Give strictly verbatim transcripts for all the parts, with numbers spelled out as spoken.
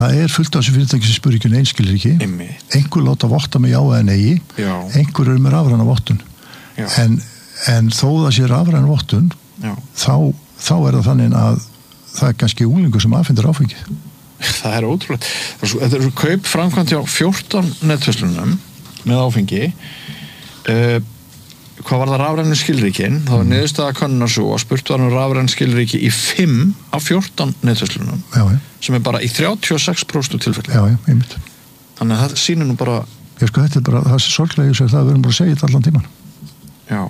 Það er fullt af þessu fyrirtæki sem spyrir ekki um einskilríki. Einhver láta votta með já eða nei. Já. Einhver eru með rafræna vottun. En, en þó það sé rafræna vottun, þá, þá er það þannig að það er kannski unglingur sem afhendir áfengi. Það er ótrúlega. Þetta eru kaup framkvæmt hjá fjórtán netverslunum með áfengi. Uh, hvað var það rafrænu skilríkin? Það var niðurstaða könnunar svo að spurt var um rafrænu skilríki í fimm af fjórtán netverslunum. Já, já. Sem er bara í þrjátíu og sex prósent tilfelli. Já, já, einmitt. Þannig að það sýnir nú bara... Ég sko, þetta er bara, það er sorglega það að við erum bara að segja þetta allan tíman. Já.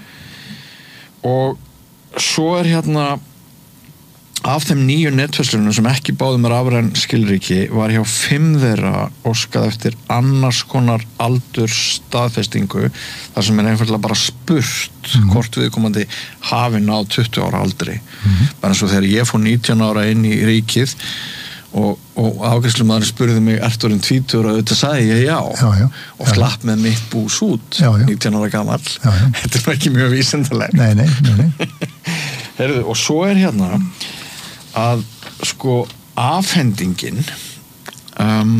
Og svo er hérna af þeim nýju netverslunum sem ekki báðu með rafræn skilríki var hjá fimm þeirra óskað eftir annars konar aldurs staðfestingu þar sem er einfaldlega bara spurt mm-hmm. hvort viðkomandi hafi náð tuttugu ára aldri. Mm-hmm. Bara eins og þegar ég fór nítján ára inn í ríkið og, og afgreiðslumaðurinn spurði mig ertu orðinn tvítugur og auðvitað sagði ég já, já, já. og slapp með mitt bús út já, já. nítján ára gamall. Já, já. Þetta er ekki mjög vísindalegt. Nei, nei, nei, nei. Heyrðu, og svo er hérna að sko afhendingin um,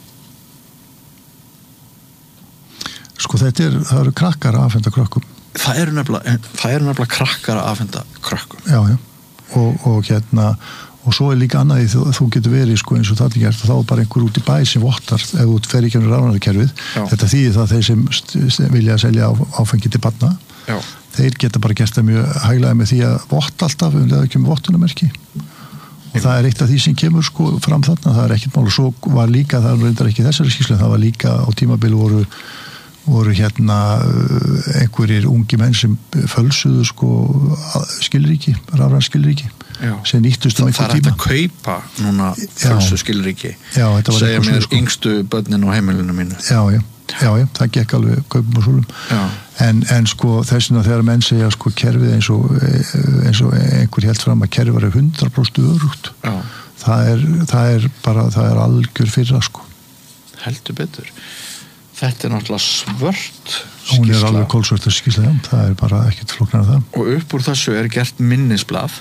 sko þetta er það eru krakkar að afhenda krökkum það eru nefnilega, það eru nefnilega krakkar að afhenda krökkum já, já. Og, og hérna og svo er líka annað í þú, þú getur verið sko eins og það er gert þá er bara einhver út í bæ sem vottar ef þú fer ekki um rafnarkerfið þetta þýðir það þeir sem, sem vilja selja á, áfengi til barna já. Þeir geta bara gert það mjög hæglega með því að votta alltaf um leið ekki um vottunamerki og það er eitt af því sem kemur sko fram þarna, það er ekkert mál og svo var líka, það reyndar ekki þessari skýrslu, það var líka á tímabili voru, voru hérna einhverjir ungi menn sem fölsuðu sko skilríki, rafræn skilríki sem nýttust um einhver tíma. Það er hægt að kaupa núna fölsu skilríki, segja mér sko. yngstu börnin á heimilinu mínu. Já, já, já, já, það gekk alveg kaupum og svolum. En, en sko þessina þegar menn segja sko kerfið eins og, eins og einhver held fram að kerfið er hundrað prósent örugt. Það er, það er bara, það er algjör fyrra sko. Heldur betur. Þetta er náttúrulega svört skýrsla. Hún er alveg kólsvört skýrsla, já. Það er bara ekkert flóknar af það. Og upp úr þessu er gert minnisblað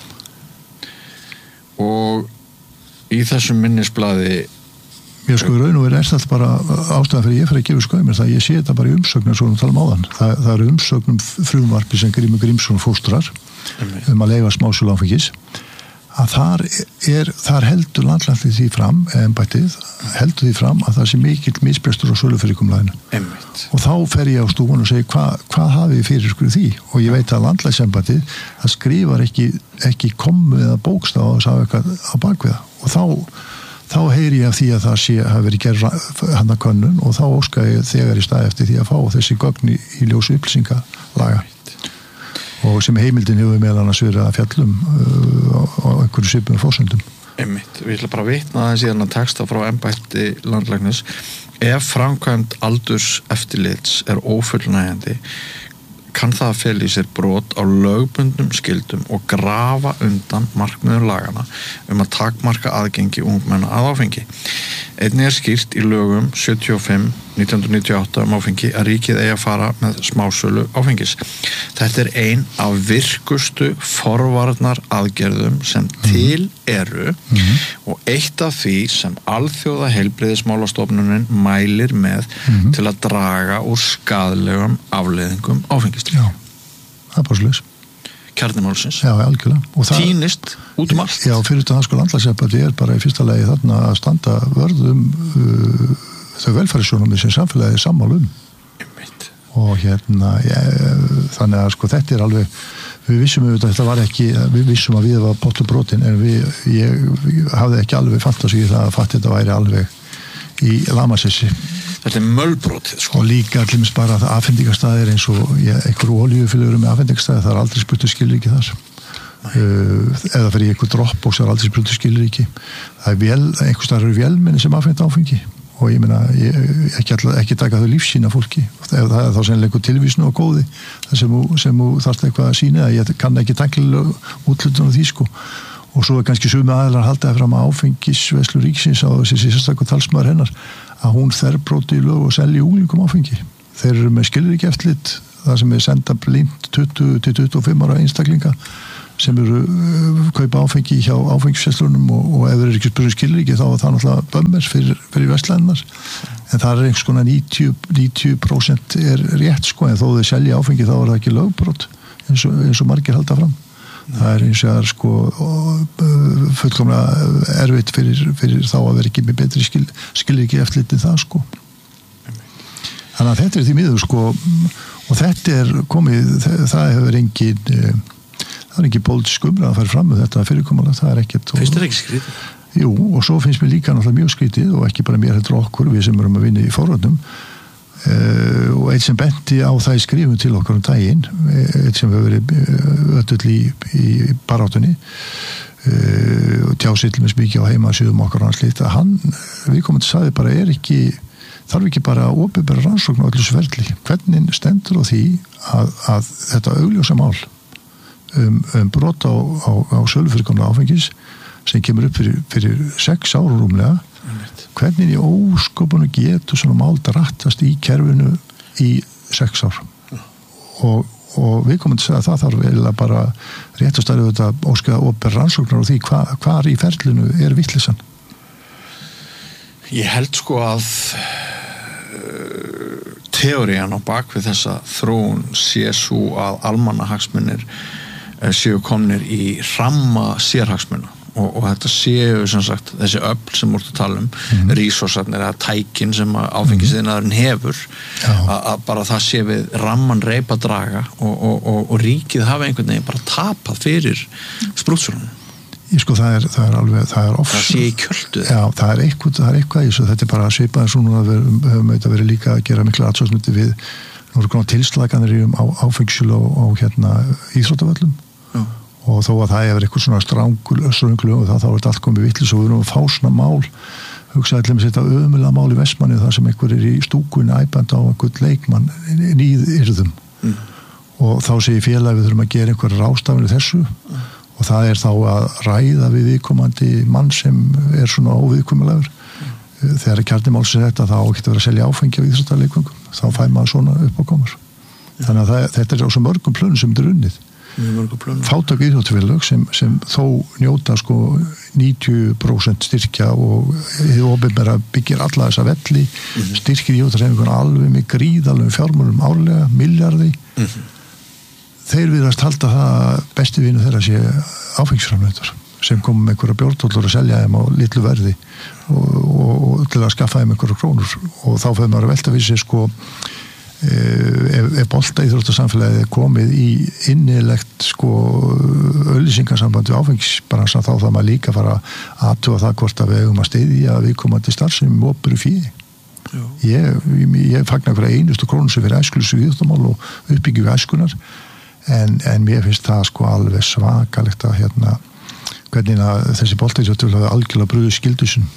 og í þessum minnisblaði Já, sko, í raun og verið er þetta bara ástæðan fyrir ég fyrir að gefa skoðum það ég sé þetta bara í umsögnum svo við talum áðan. Það, það eru umsögnum frumvarpi sem Grímur Grímsson fóstrar um að leyfa smásölu áfengis að þar, er, þar heldur landlæknir því fram, embættið heldur því fram að það sé mikill misbrestur á sölufyrirkomulaginu og þá fer ég á stúfun og segi hva, hvað hafið þið fyrir ykkur því og ég veit að landlæknisembættið það skrifar ekki, ekki komu eða bókstaf og sá eitthvað á bakviða og þá þá heyri ég af því að það sé hafi verið gerð hana könnun og þá óska ég þegar í stað eftir því að fá þessi gögn í, í ljósu upplýsingalaga og sem heimildin hefur meðal annars verið að fjallum uh, á einhverju svipum fórsöndum. Einmitt, við ætlum bara að vitna aðeins í þennan texta frá embætti landlæknis. Ef framkvæmd aldurs eftirlits er ófullnægjandi kann það að fela í sér brot á lögbundnum skildum og grafa undan markmiðum lagana um að takmarka aðgengi ungmenna að áfengi. Einnig er skýrt í lögum sjötíu og fimm nítján hundruð níutíu og átta um áfengi að ríkið eigi að fara með smásölu áfengis. Þetta er ein af virkustu forvarnar aðgerðum sem til eru mm-hmm. og eitt af því sem alþjóða heilbrigðismálastofnunin mælir með mm-hmm. til að draga úr skaðlegum afleiðingum áfengis. Já, það er bara slis. Kjarnimálsins. Já, algjörlega. Og það týnist út um allt. Já, fyrir þetta það sko landlæknisembættið er bara í fyrsta lagi þarna að standa vörðum uh, þau velferðissjónarmið sem samfélagið er sammála um. Einmitt. Og hérna, ég, þannig að sko þetta er alveg, við vissum auðvitað, þetta var ekki, við vissum að við var pottur brotin, en við, ég, ég hafði ekki alveg fantasíu það að fatt þetta væri alveg í lamasessi. Þetta er mölbrotið sko. Og líka allir bara að afhendingarstaðir eins og ja, einhverju olíufylgur með afhendingarstaðir, það er aldrei spurtu skilríki þar. Uh, eða fyrir einhver dropp og það er aldrei spurtu skilríki. Það er vel, einhver staðar eru vélmenni sem afhenda áfengi og ég meina, ég, ekki, all, ekki taka þau lífsýna fólki. Það er þá sennilega einhver tilvísnu og góði það sem þú þarft eitthvað að sína, ég kann ekki tæknilega útlutun á því sko. Og svo er kannski sumi aðilar haldaði fram að áfengisveislu ríkisins á þessi sérstaklega talsmaður hennar að hún þverbróti í lög og selji unglingum áfengi. Þeir eru með skilríki eftirlit, það sem er senda blind tuttugu til tuttugu og fimm ára einstaklinga sem eru uh, kaupa áfengi hjá áfengisverslunum og, og ef þeir eru ekki spurning skilríki þá er það náttúrulega bömmers fyrir, fyrir verslanirnar en það er einhvers konar níutíu prósent er rétt sko en þó þeir selja áfengi þá er það ekki lögbrot eins og, eins og margir halda fram Nei. Það er eins og það er sko fullkomlega erfitt fyrir, fyrir þá að vera ekki með betri skil, skilríki eftirlitið það sko þannig að þetta er því miður sko og þetta er komið það hefur engin það er ekki pólitísk umræða að fara fram með þetta fyrirkomulag, það er ekkert Finnst þér ekki skrítið? Jú, og svo finnst mér líka náttúrulega mjög skrítið og ekki bara mér heldur okkur, við sem erum að vinna í forvörnum uh, og eitt sem benti á það í skrifum til okkur um daginn eitt sem hefur verið öll í, í baráttunni uh, og tjásið til með mikið á heimasíðum okkar og hans lít að hann, við komum til að sagði bara er ekki þarf ekki bara að opinbera rannsókn á öllu þessu ferli, hvernig stendur á því að, að þetta augljósa mál um, um brot á, á, á sölufyrirkomna áfengis sem kemur upp fyrir, fyrir sex ára rúmlega hvernig í ósköpunum getur svona mál drattast í kerfinu í sex ár og, og við komum til að það þarf vel að bara rétt að stærðu þetta óskæða opinbera rannsóknar á því hva, hvar í ferlinu er vitleysan Ég held sko að teórían á bakvið þessa þróun sé svo að almannahagsmunir séu komnir í ramma sérhagsmuna og, og þetta séu sem sagt þessi öfl sem voru að tala um mm. rísósarnir eða tækin sem áfengisiðnaðurinn hefur að bara það sé við ramman reipa draga og, og, og, og ríkið hafa einhvern veginn bara tapað fyrir sprútsurunum Ég sko það er, það er alveg, það er oft Það sé í kjöldu Já, það er eitthvað, það er eitthvað í þessu, þetta er bara svipað eins og núna við höfum auðvitað verið líka að gera mikla aðsvarsmyndi við nú eru konar tilslaganir í um á, áfengsjul og, og hérna íþróttavöllum Já. Og þó að það er eitthvað svona strángul, strönglu og það þá er þetta allt komið vitlis og við erum að fá svona mál hugsaði allir með þetta ömulega mál í Vestmanni þar sem einhver er í stúkunni æpandi á einhvern leikmann nýðyrðum mm. og þá segir félagi við þurfum að gera einhver ráðstafanir þessu mm. og það er þá að ræða við viðkomandi mann sem er svona óviðkomulegur mm. þegar kjarnimálsins þetta þá getur verið að selja áfengi á íþróttaleikvöngum þá fæ maður svona upp á komur ja. Þannig að það, þetta er á svo mörgum plönum sem þetta er unnið fátök íþróttafélög sem, sem þó njóta sko níutíu prósent styrkja og hið opinbera byggir alla þessa velli mm. styrkir íþróttahreyfinguna alveg með gríðalum fjármunum árlega, milljarði mm. þeir viðrast halda það besti vinu þeirra sé áfengisframleiðendur sem kom með einhverja bjórtóllur að selja þeim á litlu verði og, og, og til að skaffa þeim einhverja krónur og þá fyrir maður að velta við sér sko ef, ef bolta íþróttasamfélagið er komið í innilegt sko auglýsingasamband við áfengisbransan þá það maður líka fara að athuga það hvort að við eigum að styðja viðkomandi starfsemi með opinberu fé ég, ég, ég fagna hverja einustu krónu sem fyrir æskulísu íþróttamál og uppbyggjum við æskunar En, en mér finnst það sko alveg svakalegt að hérna hvernig að þessi boltaíþróttur hafi algjörlega brugðið skyldusun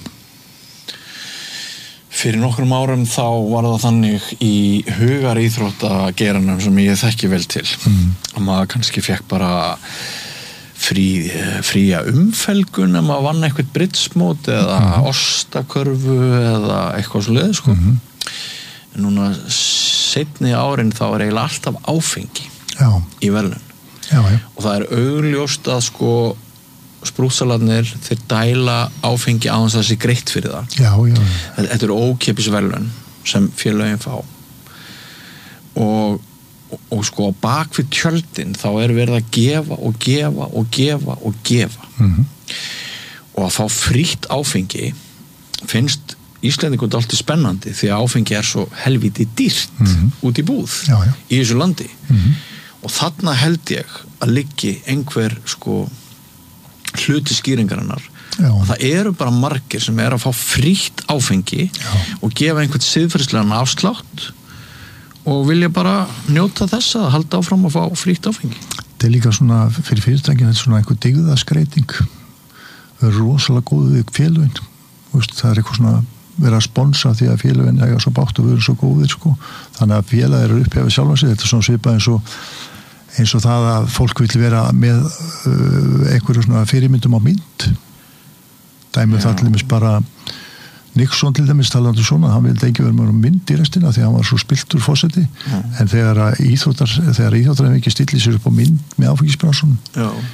Fyrir nokkrum árum þá var það þannig í hugar íþróttageiranum sem ég þekki vel til mm. að maður kannski fekk bara frí, fría umfelgun ef maður vann eitthvað britsmót eða mm. ostakörfu eða eitthvað svoleið sko mm. en núna seinni árin þá er eiginlega alltaf áfengi Já. Í verðlun já, já. og það er augljóst að sko sprútsalarnir þeir dæla áfengi á þess að það sé greitt fyrir það já, já, já. Þetta eru ókeypis verðlun sem félögin fá og, og, og sko á bakvið tjöldin þá er verið að gefa og gefa og gefa og gefa mm-hmm. og að fá frítt áfengi finnst Íslendingum er alltaf spennandi því að áfengi er svo helviti dýrt mm-hmm. út í búð já, já. Í þessu landi mm-hmm. og þarna held ég að liggi einhver sko hluti skýringarinnar og það eru bara margir sem er að fá frítt áfengi já. Og gefa einhvern siðferðislegan afslátt og vilja bara njóta þess að halda áfram að fá frítt áfengi þetta er líka svona fyrir fyrirtækin þetta er svona einhver dygðaskreiting það er rosalega góð við félögin það er eitthvað svona vera að sponsa því að félögin eiga svo bátt og við erum svo góðir sko þannig að félagir eru uppi af sjálfa sig þetta er svona svipað eins og eins og það að fólk vil vera með uh, einhverju svona fyrirmyndum á mynd dæmið það til dæmis bara Nixon til dæmis talandi svona hann vildi ekki vera með mynd í restina því að hann var svo spiltur forseti en þegar íþróttar þegar íþróttar hefði ekki stilli sér upp á mynd með áfengisbransunum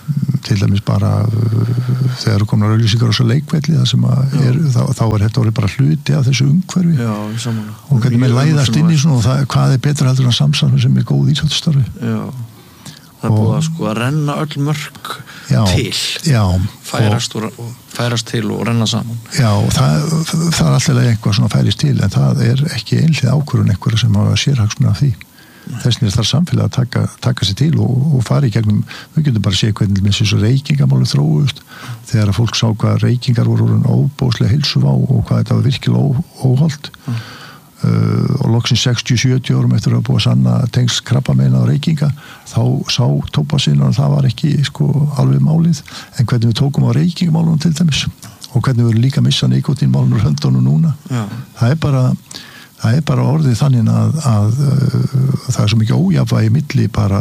til dæmis bara þegar komnar auglýsingar á svo leikvelli það sem að er, þá, þá er þetta orðið bara hluti af þessu umhverfi Já, samanlega. Og hvernig með læðast inn í svona og það, hvað er betra heldur en samstarfi sem er góð íþjóttastarfi Já, það er búið að sko að renna öll mörk já, til já, færast, og, og, færast til og renna saman Já, það, það er alltaf eitthvað svona færist til en það er ekki einhlið ákvörðun einhverja sem hafa sérhagsmuna af því Þessni er það samfélag að taka, taka sér til og, og fara í gegnum, við getum bara að sé hvernig með þessu reykingamálu þróust þegar að fólk sá hvað reykingar voru óbóðslega heilsuvá og hvað þetta var virkilega ó, óholt mm. uh, og loksins sextíu til sjötíu árum eftir að búa að sanna tengst krabbameina á reykinga þá sá tóbakinn og það var ekki sko, alveg málið en hvernig við tókum á reykingamálunum til dæmis og hvernig við erum líka að missa nikotínmálunum úr höndunum núna ja. Það er bara Það er bara orðið þannig að, að, að það er svo mikið ójafnvægi milli bara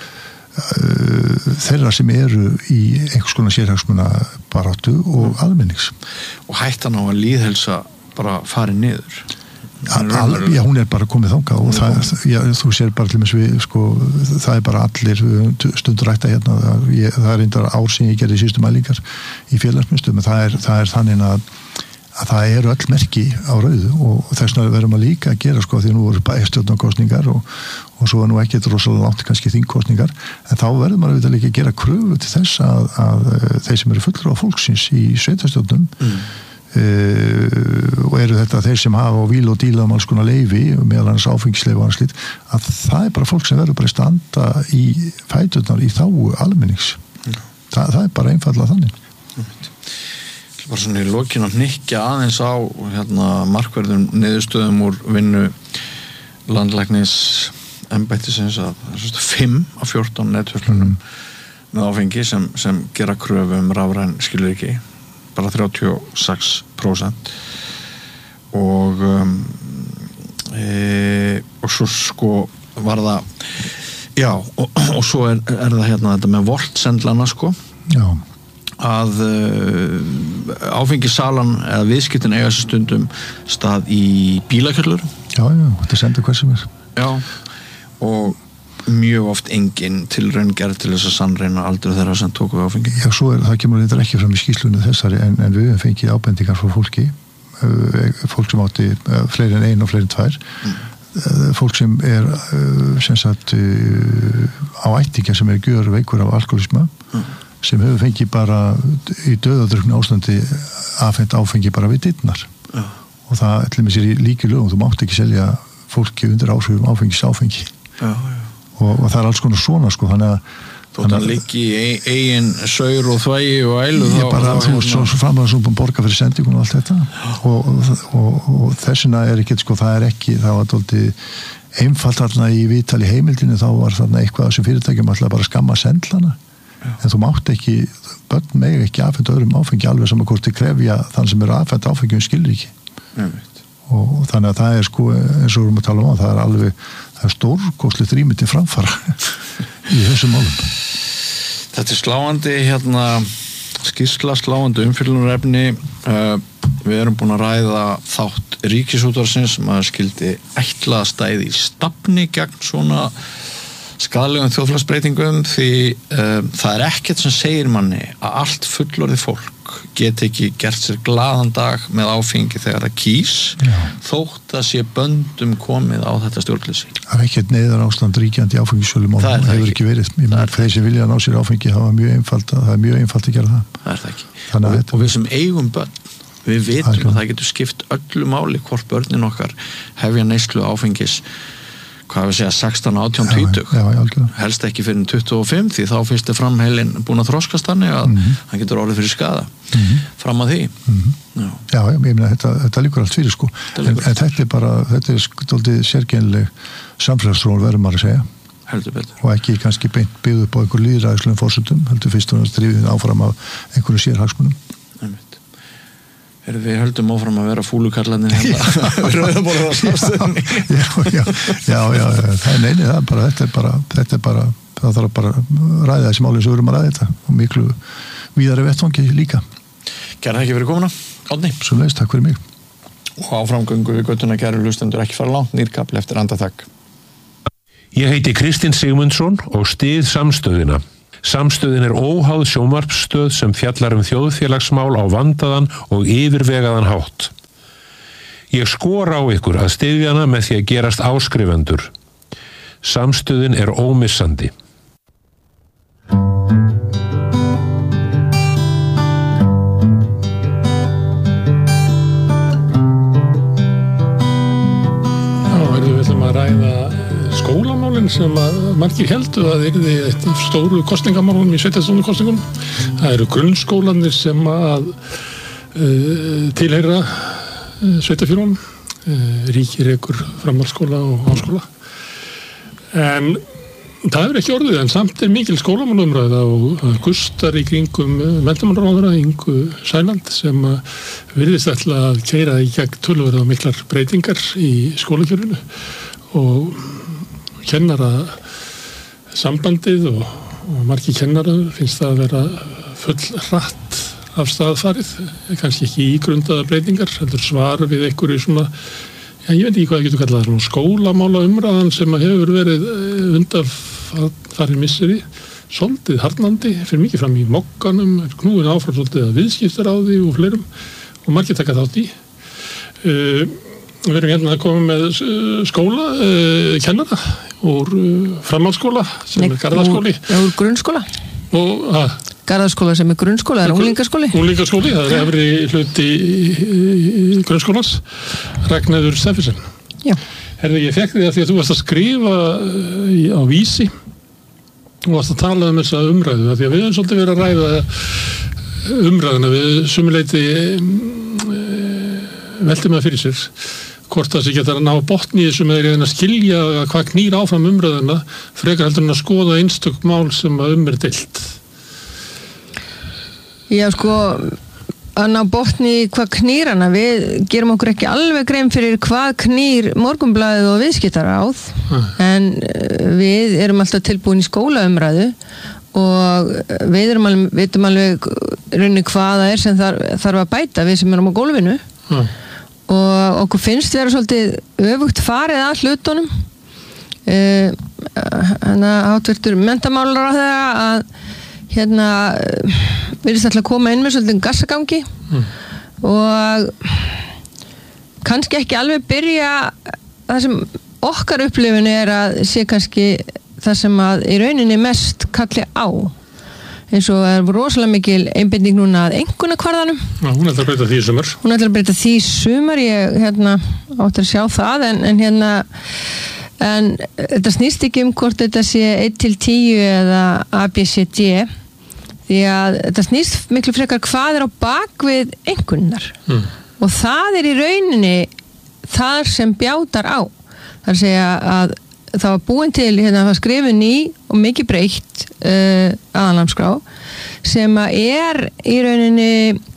uh, þeirra sem eru í einhvers konar sérhagsmuna baráttu og almennings. Og hættan á að lýðhelsa bara farið niður. Al, al, já, hún er bara komið þangað og það, já, þú sér bara til og með við, sko, það er bara allir stundur rækta hérna, það, ég, það er einnig ár sem ég gerði síðustu mælingar í félagsmyndstöðum, það er, það er þannig að að það eru öll merki á rauðu og þess vegna verðum að líka að gera sko því nú voru bæjarstjórnarkosningar og, og svo er nú ekki rosalega langt kannski þingkosningar en þá verðum að við líka að gera kröfu til þess að, að þeir sem eru fullur á fólksins í sveitarstjórnum mm. uh, og eru þetta þeir sem hafa á víl og díla um alls konar leyfi meðal annars áfengisleyfi og annars lít að það er bara fólk sem verður bara standa í fæturnar í þágu almennings mm. Þa, það er bara einfallega þannig mm. Bara svona í lokinu að hnykkja aðeins á hérna, markverðum niðurstöðum úr vinnu landlæknis embættisins að það er fimm af fjórtán nethöslunum mm. með áfengi sem, sem gera kröfu um rafræn skilríki bara þrjátíu og sex prósent og um, e, og svo sko var það já og, og svo er, er það hérna þetta með voltsendlana sko já að uh, áfengisalan eða viðskiptin eiga sér stundum stað í bílakjöllur Já, já, þetta sendur hvað sem er Já, og mjög oft engin tilraun gerð til þess að sannreina aldur þeirra sem tóku áfengi Já, svo er, það kemur þetta ekki fram í skýrslunni þessari en, en við hefum fengið ábendingar frá fólki uh, fólk sem átti uh, fleiri en ein og fleiri en tvær mm. uh, fólk sem er uh, sem sagt uh, á ættinga sem er gjör veikur af alkoholisma mm. sem hefur fengið bara í döðadruknu ástandi afhent áfengi bara við dyrnar ja. Og það ætlum við sér í líki lögum þú mátt ekki selja fólki undir áhrifum áfengis áfengi ja, ja. Og, og það er alls konar svona sko þannig að þú ætlum að líki í eigin saur og þvægi og ælu ég bara þú veist svo, svo framlega svo búin að borga fyrir sendingun og allt þetta ja. og, og, og, og þessina er ekki sko það er ekki það var doldið einfalt þarna í vitali heimildinu þá var þarna eitthvað sem fyrirtækjum alltaf bara skamma sendlana Já. En þú mátt ekki börn meg ekki afhenda öðrum áfengi alveg saman hvort þið krefja þann sem eru afhenda áfengi um skilur ekki og, og þannig að það er sko eins og við erum að tala um að það er alveg það er stórkostlegt rými til framfara í þessum málum Þetta er sláandi hérna skýrsla sláandi umfyllunarefni uh, við erum búin að ræða þátt Ríkisútvarpsins sem að skildi ætla að stæði í stafni gegn svona skaðlegum þjóðfélagsbreytingum því um, það er ekkert sem segir manni að allt fullorðið fólk get ekki gert sér glaðan dag með áfengi þegar það kýs Já. Þótt að sé böndum komið á þetta stjórnleysi. Það er ekkert neyðar ástand ríkjandi áfengisölum og það, það hefur ekki verið. Ég meina þeir sem vilja ná sér áfengi það er mjög einfalt að, það er mjög einfalt að gera það. Það er það ekki. Og, og við sem eigum börn, við vitum að það getur skipt öllu máli hvort börnin okkar hefja neyslu áfengis hvað við segja sextán, átján, tuttugu helst ekki fyrir tuttugu og fimm því þá fyrst er framheilin búin að þroskast þannig að mm-hmm. hann getur orðið fyrir skaða mm-hmm. fram að því mm-hmm. Já, Já ég meina þetta, þetta líkur allt fyrir sko en, en þetta er bara, þetta er stoltið sérkennileg samfélagsþróun verður maður að segja heldur betur og ekki kannski beint byggð upp á einhver lýðræðislegum forsendum heldur fyrst og náttúrulega drifið áfram af einhverju sérhagsmunum Erum við höldum áfram að vera fúlukarlarnir hérna við rauðum bara á samstöðinni já, já, já, já, það er neini það er bara, þetta er bara, þetta er bara það þarf bara að ræða þessi máli sem við erum að ræða þetta og miklu víðari vettvangi líka Gerða ekki fyrir komuna, Árni Svo leiðist, takk fyrir mig og áframgöngu við göttuna kæru hlustendur ekki fara langt nýrkapli eftir andartak Ég heiti Kristinn Sigmundsson og styð samstöðina Samstöðin er óháð sjónvarpsstöð sem fjallar um þjóðfélagsmál á vandaðan og yfirvegaðan hátt. Ég skora á ykkur að styðja hana með því að gerast áskrifendur. Samstöðin er ómissandi. Skólamálin sem að margir heldu að yrði eitt stóru kosningamálum í sveitarstjórnarkosningum. Það eru grunnskólanir sem að uh, tilheyra uh, sveitarfélögunum, uh, ríki rekur framhaldsskóla og háskóla. En það hefur ekki orðið, en samt er mikil skólamálumræða og gustar í kringum menntamálaráðherra Ingu Sæland sem virðist ætla að keyra í gegn töluverða miklar breytingar í skólakerfinu og kennara sambandið og, og margir kennara finnst það að vera full hratt af staðfarið, kannski ekki ígrundaða breytingar, heldur svar við einhverju svona, já, ég veit ekki hvað það getur kallað, svona skólamála umræðan sem hefur verið undanfarin misseri, svolítið harnandi, fyrir mikið fram í mokkanum, knúin áfram svolítið að viðskiptaráði og fleirum og margir taka þátt í. Uh, við erum hérna að koma með skóla, uh, kennara úr uh, framhaldsskóla sem Nei, er Garðaskóli. Úr, úr grunnskóla. Og, að, Garðaskóla sem er grunnskóla, það er unglingaskóli. Unglingaskóli, það er efri hluti í, í grunnskólans, Ragnheiður Steffensen. Já. Herði, ég fekk því að því að þú varst að skrifa í, á Vísi og varst að tala um þessa umræðu, því að við höfum svolítið verið að ræða umræðuna, við sumuleiti veltum það fyrir sér hvort það sé geta að ná botni í þessu með því að skilja hvað knýr áfram umræðuna frekar heldur en að skoða einstök mál sem að um er deilt. Já, sko að ná botni í hvað knýr hana, við gerum okkur ekki alveg grein fyrir hvað knýr Morgunblaðið og Viðskiptaráð, ah. en við erum alltaf tilbúin í skólaumræðu og við erum alveg, vitum alveg rauninni hvað það er sem þarf, þarf að bæta við sem erum á gólfinu. Ah. Og okkur finnst vera svolítið öfugt farið að hlutunum uh, hérna háttvirtur menntamálaráðherra að hérna virðist alltaf að koma inn með svolítið gassagangi mm. og kannski ekki alveg byrja það sem okkar upplifun er að sé kannski það sem að í rauninni mest kalli á eins og er rosalega mikil einbinding núna að einkunnakvarðanum. Já, hún ætlar að breyta því í sumar. Hún ætlar að breyta því í sumar, ég hérna áttur að sjá það, en, en hérna en þetta snýst ekki um hvort þetta sé eitt til tíu eða A B C D, því að þetta snýst miklu frekar hvað er á bakvið einkunnar. Mm. Og það er í rauninni þar sem bjátar á. Það er að segja að það var búin til, hérna, það var skrifin ný og mikið breytt uh, aðalnámskrá sem að er í rauninni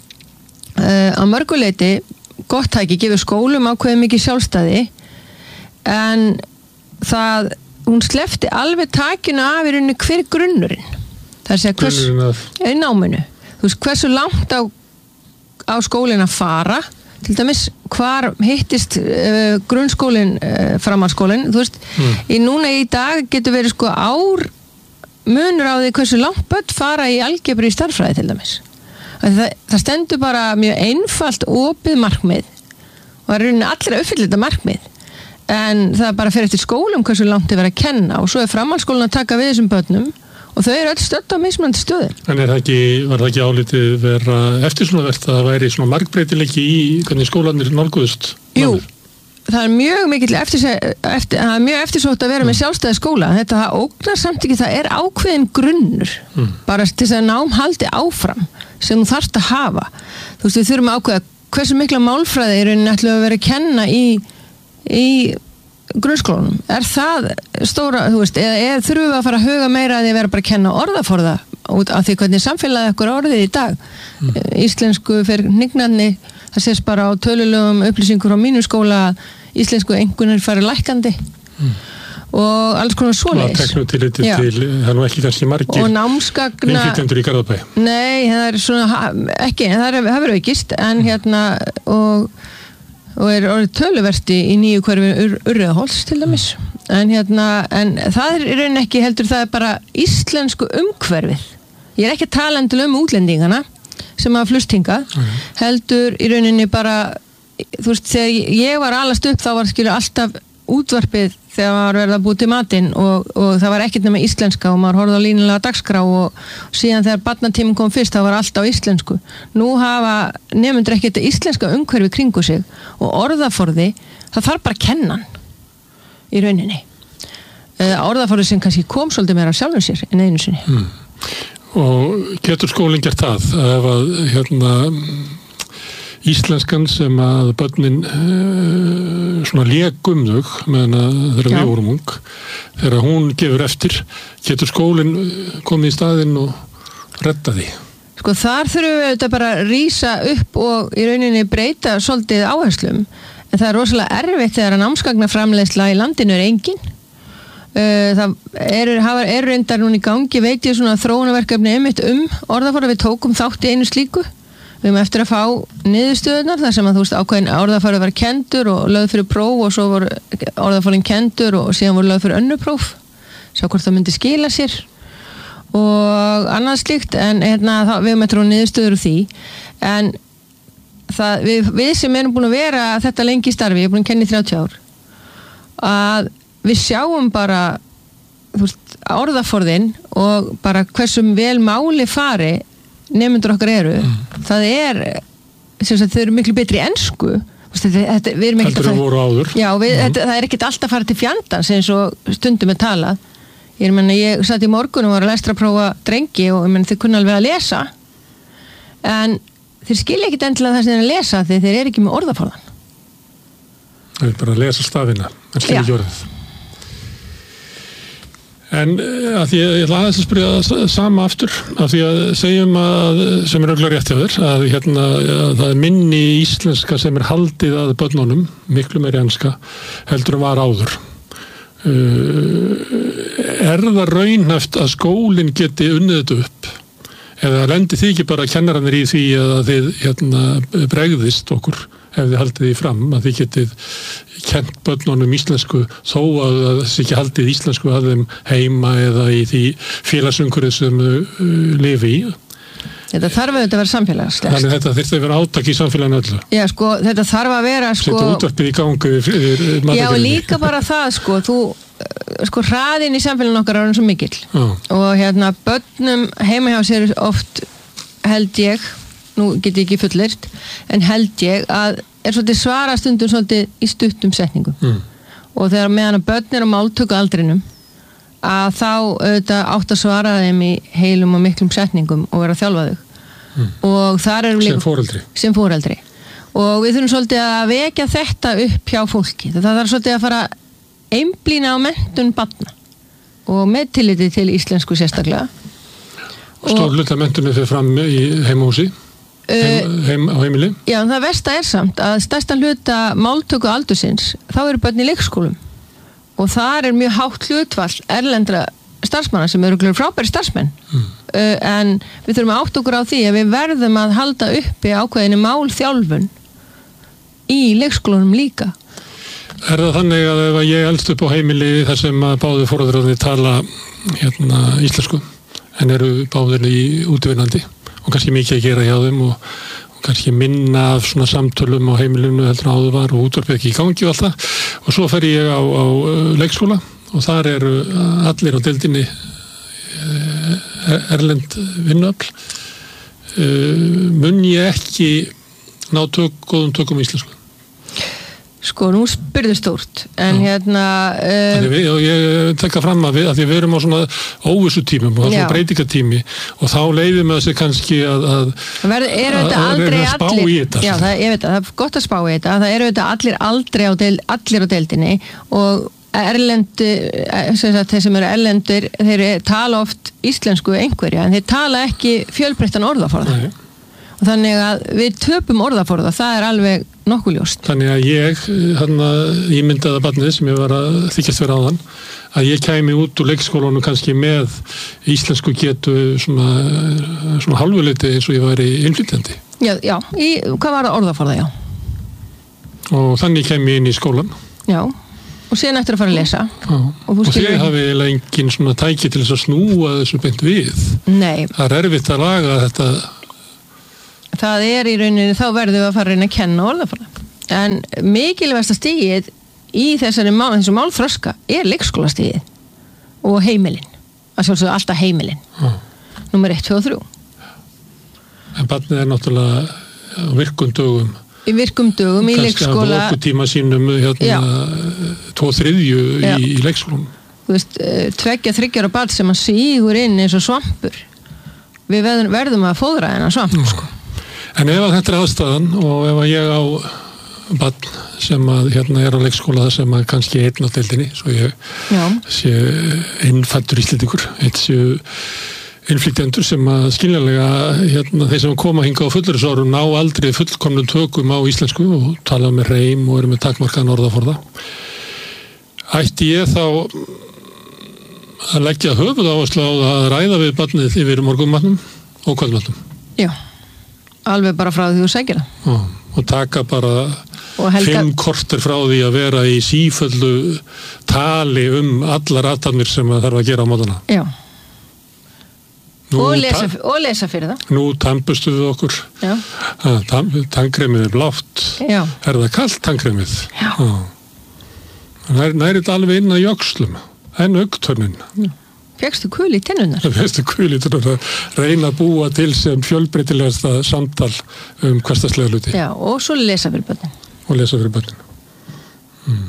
uh, á mörguleiti gott tæki, gefur skólum ákveðið mikið sjálfstæði en það, hún sleppti alveg takinu af í rauninni hver grunnurinn. Það er að segja hvers, í náminu. Þú veist, hversu langt á, á skólinn að fara, til dæmis hvar hittist uh, grunnskólinn, uh, framhaldsskólinn, þú veist, mm. í núna í dag getur verið sko ár munur á því hversu langt börn fara í algebru í stærðfræði til dæmis. Það, það stendur bara mjög einfalt opið markmið og það er rauninni allir að uppfylla þetta markmið en það bara fer eftir skólum hversu langt þið verið að kenna og svo er framhaldsskólinn að taka við þessum börnum og þau eru öll stödd á mismunandi stöðum. En er það ekki, var það ekki álítið vera eftirsóknarvert að það væri svona margbreytileiki í hvernig skólanir nálguðust? Jú, það er mjög mikill eftir, eftir, það er mjög eftirsótt að vera mm. með sjálfstæði skóla. Þetta það ógnar samt ekki, það er ákveðin grunnur mm. bara til þess að nám haldi áfram sem þú þarft að hafa. Þú veist, við þurfum að ákveða hversu mikla málfræði er rauninni ætlum að vera að kenna í, í grunnskólanum. Er það stóra, þú veist, eða, eða þurfum við að fara að huga meira að því að vera bara að kenna orðaforða út af því hvernig samfélagið okkur orðið í dag. Mm. Íslensku fyrir hnignarni, það sést bara á tölulegum upplýsingur á mínum skóla að íslensku einkunnir fari lækkandi mm. og alls konar svoleiðis. Það teknum til þetta til, það er nú ekki kannski margir og námsgagna innflytjendur í Garðabæ. Nei, það er svona, ekki, það er, það er aukist en hérna og og er orðið töluverti í nýju hverfi ur, Urriðaholts til dæmis en hérna en það er í rauninni ekki heldur, það er bara íslensku umhverfið. Ég er ekki að tala endilega um útlendingana sem hafa flust hingað, mm. heldur í rauninni bara, þú veist, þegar ég var alast upp þá var skilur alltaf útvarpið þegar maður verið að búið til matinn og, og það var ekkert nema íslenska og maður horfði á línulega dagskrá og, og síðan þegar barnatíminn kom fyrst þá var allt á íslensku. Nú hafa nemendur ekki þetta íslenska umhverfi kringu sig og orðaforði, það þarf bara að kenna hann í rauninni. Uh, orðaforði sem kannski kom svolítið meira af sjálfum sér en einu sinni. Mm. Og getur skólinn gert það ef að hérna íslenskan sem að börnin uh, svona lék um þau meðan að þeirra við vorum ung, þegar hún gefur eftir, getur skólinn komið í staðinn og redda því? Sko þar þurfum við auðvitað bara að rísa upp og í rauninni breyta svolítið áherslum, en það er rosalega erfitt þegar að námsgagnaframleiðsla í landinu er engin. Uh, það eru er reyndar núna í gangi, veit ég, svona þróunarverkefni einmitt um orðaforða, við tókum þátt í einu slíku. Við erum eftir að fá niðurstöðunar þar sem að þú veist ákveðin orðaforði var kendur og lögð fyrir próf og svo voru orðaforðin kendur og síðan voru lögð fyrir önnur próf, sjá hvort það myndi skila sér og annað slíkt, en hérna, það, við erum eftir að niðurstöður úr því, en það, við, við sem erum búin að vera þetta lengi í starfi, ég er búin að kenna í þrjátíu ár, að við sjáum bara þú veist, orðaforðin og bara hversum vel máli fari nemendur okkar eru, mm. það er sem sagt, þau eru miklu betri í ensku, þetta, þetta, við erum ekkert að fara, já, við, mm. þetta, það er ekkert alltaf að fara til fjandans eins og stundum er talað. Ég meina, ég satt í morgun og var að lestrarprófa drengi og ég meina, þeir kunna alveg að lesa, en þeir skilja ekkert endilega það sem þeir að lesa því þeir eru ekki með orðaforðan. Það er bara að lesa stafina, en skilja ekki orðið. En að því að ég ætla aðeins að spyrja sama aftur, af því að segjum að, sem er örugglega rétt hjá þér, að hérna, að það er minni íslenska sem er haldið að börnunum, miklu meiri enska, heldur en var áður. Uh, er það raunhæft að skólinn geti unnið þetta upp? Eða lendi þið ekki bara kennararnir í því að þið hérna, bregðist okkur ef þið haldið því fram, að þið getið kent börnunum íslensku þó að þið ekki haldið íslensku að þeim heima eða í því félagsumhverfi sem þau uh, lifi í. Þetta þarf auðvitað að vera samfélagslegt. Þannig þetta þyrfti að vera átak í samfélaginu öllu. Já, sko, þetta þarf að vera, sko... Setja útvarpið í gangi yfir matargerðinni. Já, líka bara það, sko, þú, sko, hraðin í samfélaginu okkar er svo mikill. Já. Og hérna, börnum heima hjá sér oft, held ég, nú get ég ekki fullyrt, en held ég að er svolítið svara stundum svolítið í stuttum setningum. Mm. Og þegar meðan að börn er á máltöku aldrinum, að þá auðvitað átt að svara þeim í heilum og miklum setningum og vera að þjálfa þau. Mm. Og þar erum sem foreldri. Sem foreldri. Og við þurfum svolítið að vekja þetta upp hjá fólki. Það þarf svolítið að fara einblína á menntun barna og með tilliti til íslensku sérstaklega. Stór hluta mentunni fyrir fram í heimahúsi, heim, heim, á heimili. Já, en það versta er samt að stærsta hluta máltöku aldursins, þá eru börn í leikskólum. Og þar er mjög hátt hlutfall erlendra starfsmanna sem eru frábæri starfsmenn. Mm. Uh, en við þurfum að átta okkur á því að við verðum að halda uppi ákveðinni málþjálfun í leikskólunum líka. Er það þannig að ef ég elst upp á heimili þar sem að báðu foreldrarnir tala hérna, íslensku en eru báðir í útvinnandi og kannski mikið að gera hjá þeim og kannski minna af svona samtölum á heimilinu heldur áður var og útvarpið ekki í gangi og allt það og svo fer ég á, á leikskóla og þar eru allir á deildinni erlend vinnuafl mun ég ekki ná tök, góðum tökum í íslensku? Sko, nú spyrðu stórt, en já. hérna... Uh, við, og ég tekka fram að við, að við erum á svona óvissu tímum og svona breytingatími og þá leiðum við þessi kannski að að, Verð, er að, að, að spá í þetta. Já, það, ég veit að það er gott að spá í þetta, það eru þetta allir aldrei á, deil, allir á deildinni og erlend, sem sagt, þeir sem eru erlendur, þeir tala oft íslensku einhverja, en þeir tala ekki fjölbreyttan orðaforða. Nei. Og þannig að við töpum orðaforða, það er alveg nokkuð ljóst. Þannig að ég, hérna, ímyndaða barnið sem ég var að þykjast vera áðan, að ég kæmi út úr leikskólanum kannski með íslensku getu svona, svona halvuleiti eins og ég var í innflytjandi. Já, já, í, hvað var það orðaforða, já? Og þannig kæmi ég inn í skólan. Já. og síðan eftir að fara að lesa Já. og, og þið hafið eiginlega engin svona tæki til þess að snúa þessu beint við. Nei. Það er erfitt að laga þetta. Það er í rauninni, þá verðum við að fara að reyna að kenna orðafara. En mikilvægasta stigið í þessari mál, þessu málþroska er leikskólastigið og heimilin. Að sjálfsögðu alltaf heimilin. Já. Númer eitt, tvö og þrjú. En barnið er náttúrulega á virkum dögum. Í virkum dögum í leikskóla. Kannski að vokkutíma sínum hérna tvo þriðju í, í leikskólum. Þú veist, tveggja, þryggjara barn sem að sígur inn eins og svampur. Við verðum, verðum að fóðra þennan svamp, mm. sko. En ef að þetta er aðstæðan og ef að ég á barn sem að hérna er á leikskóla það sem að kannski einn á deildinni, svo ég Já. sé innfæddur Íslendingur, eitt séu innflytjendur sem að skiljanlega hérna, þeir sem koma hinga á fullorðinsárum ná aldrei fullkomnum tökum á íslensku og tala með reim og eru með takmarkaðan orðaforða. Ætti ég þá að leggja höfuð áherslu á að ræða við barnið yfir morgunmatnum og kvöldmatnum? Já, alveg bara frá því þú segir það. Já, og taka bara helga... fimm korter frá því að vera í síföldu tali um allar aðtannir sem það þarf að gera á mótana. Já. Nú, og, lesa, og lesa fyrir það. Nú tampustu við okkur. Já. Tannkremið er blátt. Já. Er það kalt tannkremið? Já. Það er þetta alveg inn að jöxlum, en augtönnin. Fegstu kul í tennunar? Fegstu kul í tennunar að reyna að búa til sem fjölbreytilegasta samtal um hversdagslega hluti. Já, og svo lesa fyrir börnin. Og lesa fyrir börnin. Hmm.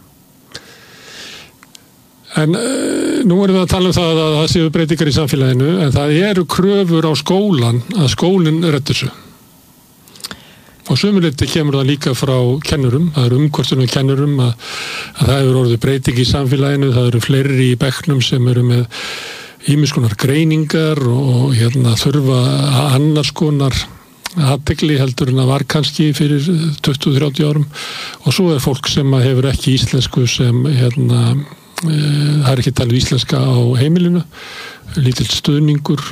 En uh, nú erum við að tala um það að það séu breytingar í samfélaginu, en það eru kröfur á skólan að skólinn reddi þessu. Og sumuleyti kemur það líka frá kennurum, það eru umkvörtunum kennurum að, að það hefur orðið breyting í samfélaginu, það eru fleiri í bekknum sem eru með ýmiss konar greiningar og hérna þurfa annars konar athygli heldur en það var kannski fyrir tuttugu til þrjátíu árum og svo er fólk sem hefur ekki íslensku sem hérna það er ekki talið íslenska á heimilinu, lítill stuðningur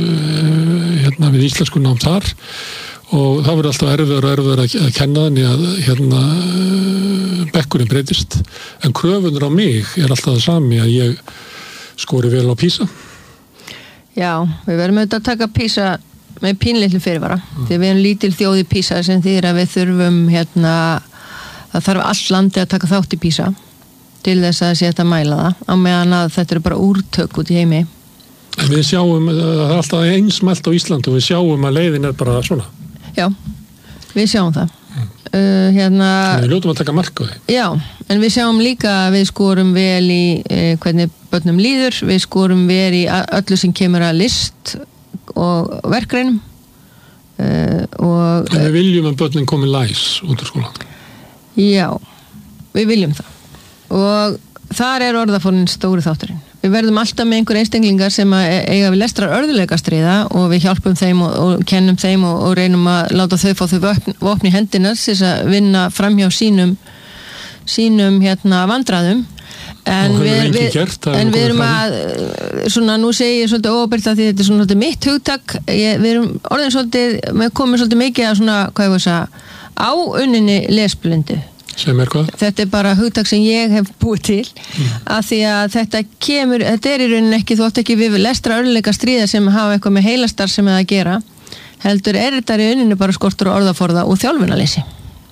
hérna við íslensku nám þar og það verður alltaf erfiðar og erfiðar að kenna þannig að hérna bekkurinn breytist en kröfunir á mig er alltaf það sami að ég skori vel á PISA. Já, við verðum auðvitað að taka PISA með pínlitlu fyrirvara mm. því við erum lítil þjóð í PISA sem þýðir að við þurfum hérna, það þarf all landi að taka þátt í PISA til þess að sé þetta mæla það á meðan að þetta eru bara úrtök út í heimi. En við sjáum, það er alltaf einsmælt á Íslandi og við sjáum að leiðin er bara svona. Já, við sjáum það. Mm. Uh, hérna, við ljótum að taka mark á því. Já, en við sjáum líka að við skorum vel í eh, hvernig börnum líður, við skorum vel í öllu sem kemur að list og verkreinum. Uh, og, en við viljum að börnin komi læs út úr skólan. Já, við viljum það. Og þar er orðafornin stóri þátturinn. Við verðum alltaf með einhver einstaklingar sem eiga við lestrar örðuleika stríða og við hjálpum þeim og, og kennum þeim og, og reynum að láta þau fá þau vopn, vopni hendinar til að vinna framhjá sínum sínum hérna vandræðum en við, við, gert, en við erum að svona nú segi ég svolítið óbyrgt að því þetta er svona svolítið mitt hugtak ég, við erum orðin svolítið við komum svolítið mikið að svona hvað ég veist að áunninni lesblindu. Sem er hvað? Þetta er bara hugtak sem ég hef búið til mm. að því að þetta kemur, þetta er í rauninni ekki þú átt ekki við lestra örðuleika stríða sem hafa eitthvað með heilastar sem það að gera heldur er þetta í rauninni bara skortur og orðaforða og þjálfunarleysi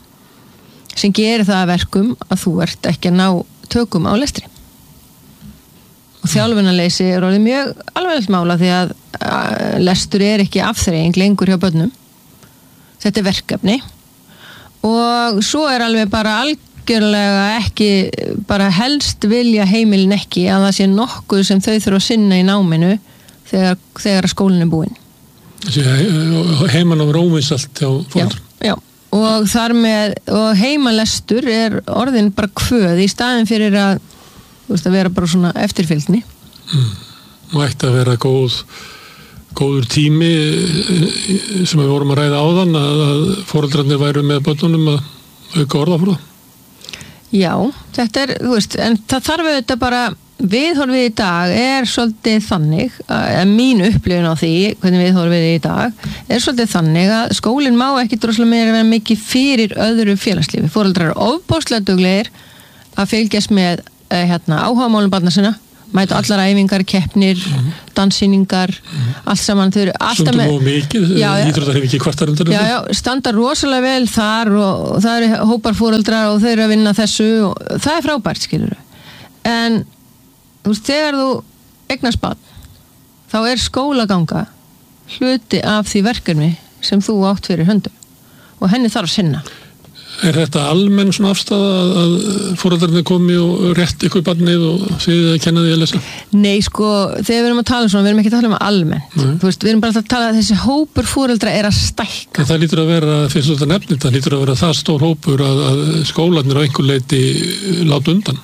sem gerir það að verkum að þú ert ekki að ná tökum á lestri og þjálfunarleysi er orðið mjög alvarlegt mála því að lestur er ekki afþreying lengur hjá börnum þetta er verkefni og svo er alveg bara algjörlega ekki bara helst vilja heimilin ekki að það sé nokkuð sem þau þurfa að sinna í náminu þegar, þegar skólinn er búinn. Heiman á róminsalt hjá fólk. Já, já, og þar með og heimalestur er orðin bara kvöð í staðin fyrir að, veist, að vera bara svona eftirfylgni. Mm. Og ætti að vera góð góður tími sem við vorum að ræða áðan að, að foreldrarnir væru með börnunum að auka orðaforða? Já, þetta er, þú veist, en það þarf auðvitað bara, viðhorfið í dag er svolítið þannig, að mín upplifun á því, hvernig viðhorfið í dag, er svolítið þannig að skólinn má ekki droslega meira vera mikið fyrir öðru félagslífi. Foreldrar eru ofboðslega duglegir að fylgjast með uh, hérna, áhugamálum barna sinna, mæta allar æfingar, keppnir, mm. danssýningar, mm. allt saman. Þau eru alltaf með... Sundum og mikið, íþróttar hefur ekki kvartar undan. Já, já, standa rosalega vel þar og, og það eru hópar foreldrar og þau eru að vinna þessu og það er frábært, skilur við. En þú veist, þegar þú eignast barn, þá er skólaganga hluti af því verkefni sem þú átt fyrir höndum og henni þarf að sinna. Er þetta almenn svona afstafa að foreldrarnir komi og rétt ykkur barnið og segja að kenna því að lesa? Nei, sko, þegar við erum að tala svona, við erum ekki að tala um almennt. Þú veist, við erum bara að tala að þessi hópur foreldra er að stækka. En það lítur að vera, fyrst þetta nefnir, það lítur að vera það stór hópur að, að skólarnir á einhver leiti láta undan.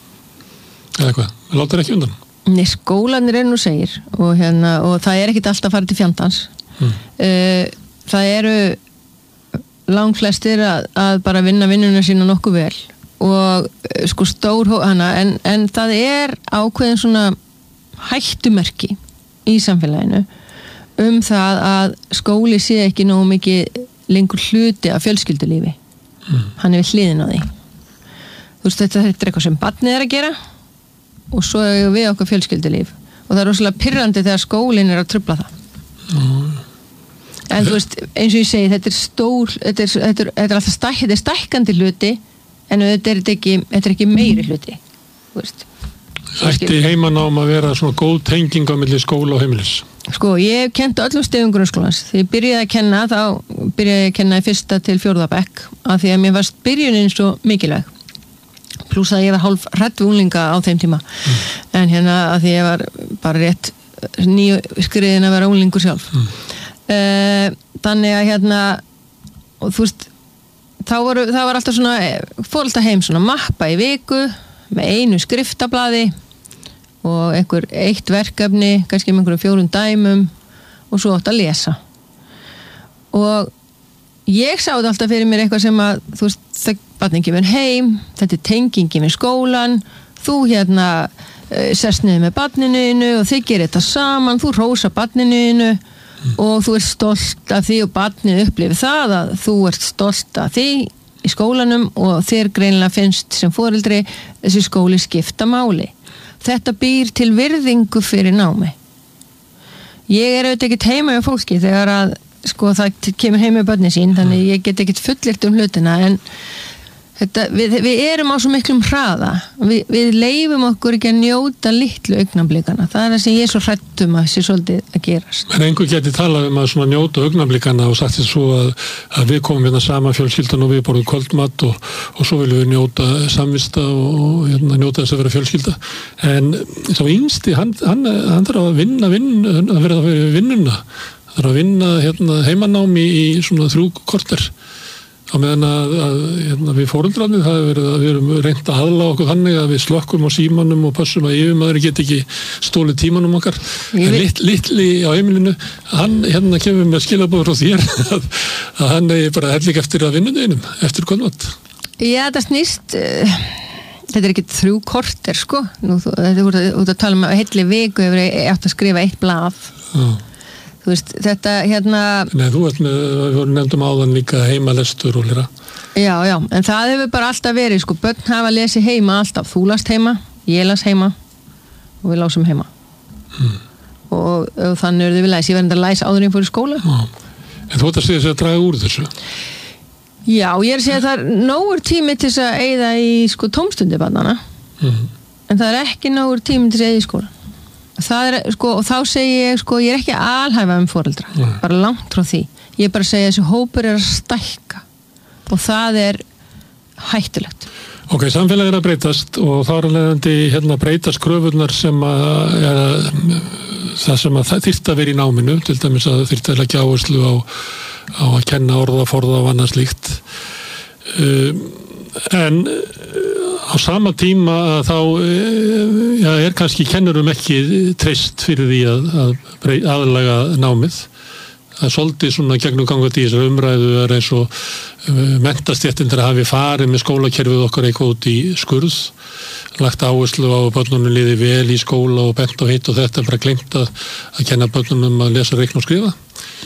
Eða hvað? Láta ekki undan? Nei, skólarnir er nú segir og, hérna, og það er ekkit alltaf að fara til fjandans. Mm. Uh, það eru langflestir að, að bara vinna vinnuna sína nokkuð vel og sko stór hana en, en það er ákveðin svona hættumerki í samfélaginu um það að skóli sé ekki nógu mikið lengur hluti af fjölskyldulífi. Mm. Hann er við hliðin á því. Þú veist, þetta, þetta er eitthvað sem barnið er að gera og svo er við okkar fjölskyldulíf og það er rosalega pirrandi þegar skólinn er að trufla það. Mm. En þú veist, eins og ég segi, þetta er stór, þetta er, þetta er, þetta er alltaf stæk, þetta er stækkandi hluti, en þetta er ekki, þetta er ekki meiri hluti, þú veist. Ætti heimanám að vera svona góð tenging á milli skóla og heimilis? Sko, ég kennti öllum stigum grunnskólans. Þegar ég byrjaði að kenna, þá byrjaði ég að kenna í fyrsta til fjórða bekk, af því að mér varst byrjunin svo mikilvæg. Plús að ég var hálf hrædd við unglinga á þeim tíma. Mm. En hérna, af því ég var bara rétt nýju skriðin að vera unglingur sjálf. Mm. Uh, þannig að hérna og þú veist þá voru, það var alltaf svona fór alltaf heim svona mappa í viku með einu skriftablaði og einhver eitt verkefni kannski með einhverjum fjórum dæmum og svo átt að lesa og ég sá þetta alltaf fyrir mér eitthvað sem að þú veist, það barnið kemur heim þetta er tengingi með skólan þú hérna uh, sest niður með barninu og þið gerir þetta saman þú rósa barninu og þú ert stolt af því og barnið upplifir það að þú ert stolt af því í skólanum og þér greinilega finnst sem foreldri þessi skóli skipta máli. Þetta býr til virðingu fyrir námi. Ég er auðvitað ekkert heima hjá fólki þegar að sko það kemur heim með börnin sín þannig ég get ekkert fullyrt um hlutina en þetta, við, við erum á svo miklum hraða við, við leifum okkur ekki að njóta litlu augnablikana, það er það sem ég er svo hrættum að sé svolítið að gerast. En einhver geti talað um að svona njóta augnablikana og sagt þess svo að, að við komum hérna sama fjölskyldan og við borðum kvöldmat og, og svo viljum við njóta samvista og hérna, njóta þess að vera fjölskylda en svo yngsti, hann, hann, hann þarf að vinna, vinna að vera að vera vinnuna þarf að vinna hérna, heimanámi í svona þrjú korter á meðan að, að hérna, við foreldrarnir það er verið að við erum reynt að aðla okkur þannig að við slökkum á símanum og passum að yfirmaður get ekki stólið tímanum okkar en lit, litli á heimilinu hann hérna kemur með skilabóður frá þér að, að hann er bara hellik eftir að vinna einum, eftir kvöldmatt. Já, það snýst uh, þetta er ekki þrjú korter sko Nú, þú, þetta er út að, út að tala um að heilli viku hefur ég átt að skrifa eitt blað Já Þú veist, þetta hérna... Nei, þú veist með, við vorum nefndum áðan líka heimalestur og lera. Já, já, en það hefur bara alltaf verið, sko, börn hafa að lesi heima alltaf. Þú last heima, ég las heima og við lásum heima. Hmm. Og, og þannig eru þau við læs. Ég verði að læsa áður en fór í skóla. Já, en þú ert að segja þess að draga úr þessu? Já, ég er að segja að það er nógur tími til þess að eyða í, sko, tómstundi barnana. Hmm. En það er ekki nógur tími til þess að eyða í skóla. Það er, sko, og þá segi ég, sko, ég er ekki alhæfa um foreldra, Nei. bara langt frá því. Ég er bara að segja að þessi hópur er að stækka og það er hættulegt. Ok, samfélagið er að breytast og þá er leiðandi hérna breytast kröfurnar sem að, eða, það sem að það þyrfti að vera í náminu, til dæmis að það þyrfti að leggja áherslu á, á að kenna orða, forða og annað slíkt. Um, en á sama tíma þá ja, er kannski kennurum ekki treyst fyrir því að, að aðlaga námið. Það er svolítið svona gegnum gangandi í þessar umræðu er eins og uh, menntastjættindir að hafi farið með skólakerfið okkar eitthvað út í skurð, lagt áherslu á að börnunum liði vel í skóla og bent og hitt og þetta er bara glemt að, að kenna börnunum að lesa, reikna og skrifa.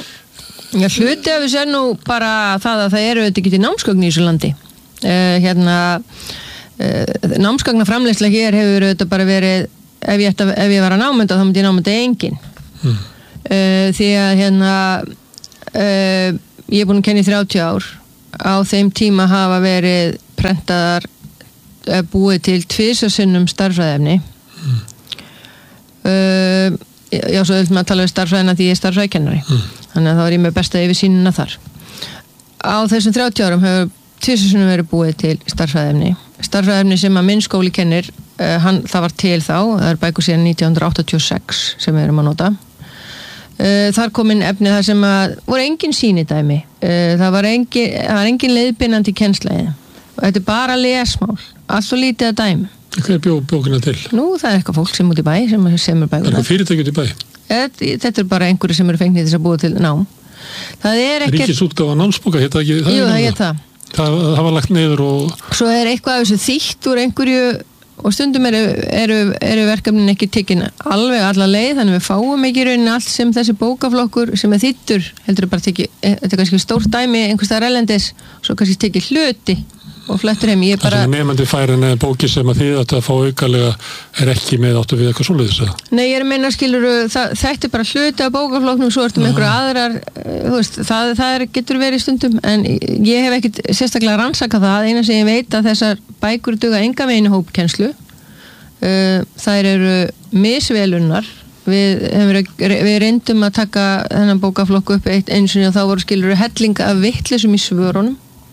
Já, hluti af þessu er nú bara það að það eru auðvitað ekki til námsgögn í þessu landi. Uh, hérna uh, námsgagnaframleiðsla hér hefur þetta bara verið ef ég, ætta, ef ég var að námynda þá myndi ég námynda engin mm. uh, því að hérna uh, ég er búin að kenna í þrjátíu ár á þeim tíma hafa verið prentaðar uh, búið til tvisvarsinnum starffræðiefni mm. uh, já svo vil maður tala við starffræðina því ég er starffræðikennari mm. þannig að þá er ég með besta yfirsýnina þar á þessum þrjátíu árum hefur tvisvarsinnum verið búið til starffræðiefni starffræðiefni sem að minn skóli kennir uh, hann, það var til þá, það er bækur síðan nítján hundruð áttatíu og sex sem við erum að nota uh, þar kom inn efni þar sem að voru engin sýnidæmi uh, það var engin, það var engin leiðbeinandi kennsla og þetta er bara lesmál allt og lítið að dæmi Hvað er bjó, bjókina til? Nú, það er eitthvað fólk sem út í bæ sem semur bækur. Er það fyrirtæki út í bæ? Þetta, þetta er bara einhverju sem eru fengnið þess að búa til nám. Það er ekkert... Ríkisútgáfa námsbóka, hétta ekki... Jú, það hétt það. Það, það var lagt niður og... Svo er eitthvað af þessu þýtt úr einhverju og stundum eru, eru, eru verkefnin ekki tekin alveg alla leið, þannig við fáum ekki raunin allt sem þessi bókaflokkur sem er þýttur, heldur bara tekið, þetta er kannski stórt dæmi einhvers staðar erlendis, svo kannski tekið hluti og flettur heim, ég bara... Það sem nefnandi fær en bóki sem að þið að fá aukalega er ekki með áttu við eitthvað svoleiðis eða? Nei, ég er að meina, skilur, það, þetta er bara hluti af bókaflokknum, svo ertu með einhverja aðrar, þú veist, það, það er, getur verið stundum, en ég hef ekkit sérstaklega rannsakað það, eina sem ég veit að þessar bækur duga enga veginn hópkennslu, uh, þær eru misvelunnar, við, við reyndum að taka þennan bókaflokku upp eitt eins og þá voru skilur hellinga af vittlisum í svörunum,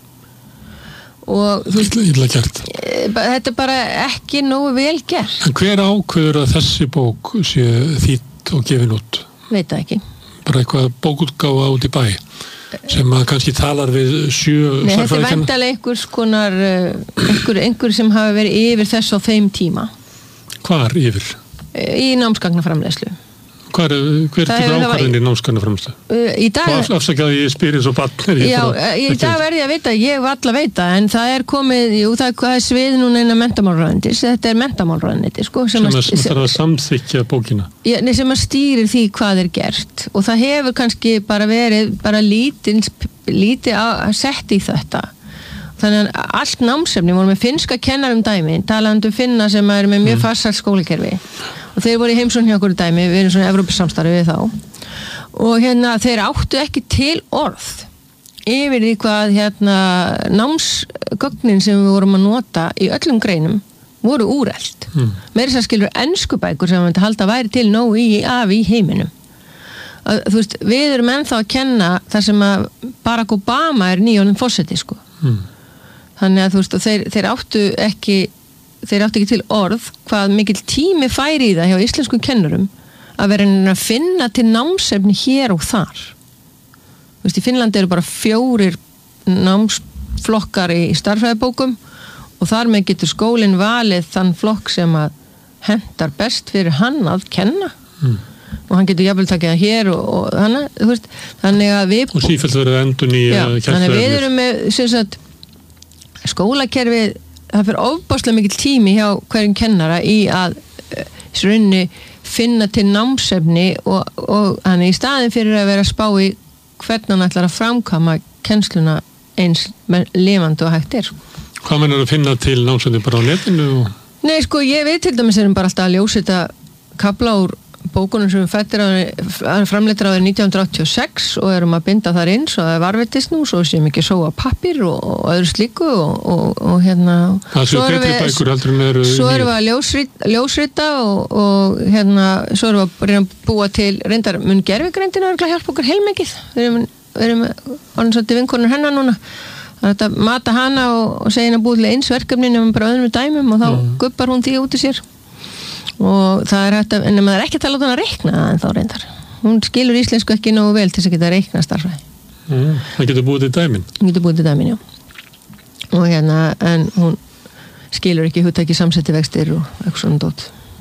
og þú veist, illa gert. Þetta er bara ekki nógu vel gert. En hver ákveður að þessi bók sé þýdd og gefin út? Veit það ekki. Bara eitthvað bókútgáfa út í bæ sem að kannski talar við sjö Nei, þetta er væntanlega einhvers konar einhver, einhver sem hafi verið yfir þess á þeim tíma. Hvar yfir? Í námsgagnaframleiðslu. Hver, hver er ákvarðin í námsgagnaframleiðslu? Í dag... Og afsakaði ég spyrir svo barn. Já, í dag verði ég að vita, ég var alla að veita, en það er komið, jú, það er svið núna innan menntamálráðuneytis, þetta er menntamálráðuneytis, sko. Sem að þarf að samþykkja bókina. Já, sem að stýrir því hvað er gert, og það hefur kannski bara verið, bara lítið, lítið að setja í þetta. Þannig að allt námsefni voru með finnska kennarum dæmi, talandi um finna sem er með mjög farsælt skólakerfi. Og þeir voru í heimsókn hjá okkur dæmi, við erum svona Evrópusamstarfi við þá. Og hérna, þeir áttu ekki til orð yfir því hvað hérna námsgögnin sem við vorum að nota í öllum greinum voru úrelt. Mm. Meira þess að skilur enskubækur sem við myndi halda væri til nógu í af í heiminum. Að, þú veist, við erum ennþá að kenna þar sem að Barack Obama er nýjónum forseti, sko. Mm. Þannig að þú veist, og þeir, þeir áttu ekki þeir áttu ekki til orð hvað mikill tími færi í það hjá íslenskum kennurum að vera að finna til námsefni hér og þar. Þú veist, í Finnlandi eru bara fjórir námsflokkar í starffræðibókum og þar með getur skólinn valið þann flokk sem að hentar best fyrir hann að kenna mm. og hann getur jafnvel takið það hér og, og hana, þú veist, þannig að við og sífellt verið endur nýja þannig að við erum með sem sagt, skólakerfið það fyrir ofbáslega mikil tími hjá hverjum kennara í að uh, finna til námsefni og, og hann í staðin fyrir að vera að spá í hvernig hann ætlar að framkama kennsluna eins lifandi og hægt er. Hvað mennur að finna til námsefni bara á netinu? Og... Nei, sko, ég veit til dæmis erum bara alltaf að ljósita kabla úr bókunum sem við fættir á framleitar á nítján hundruð áttatíu og sex og erum að binda þar inn svo það er varvetist nú, svo séum ekki sóa pappir og, og öðru slíku og, og, og hérna svo erum við, eru svo erum við að ljósrita, ljósrita og, og hérna svo erum við að reyna að búa til reyndar mun gervigreindin að hjálpa okkur heilmikið við erum, við erum orðin svolítið vinkonur hennar núna að mata hana og, og segja hennar búið til eins verkefninu bara öðrum dæmum og þá mm. gubbar hún því út í sér og það er hægt að, en maður er ekki að tala út hann að reikna en þá reyndar. Hún skilur íslensku ekki nógu vel til þess að geta að reikna starfræði. Mm, það getur búið til dæmin? Hún getur búið til dæmin, já. Og hérna, en hún skilur ekki hugtæki samsetti vextir og eitthvað svona dót.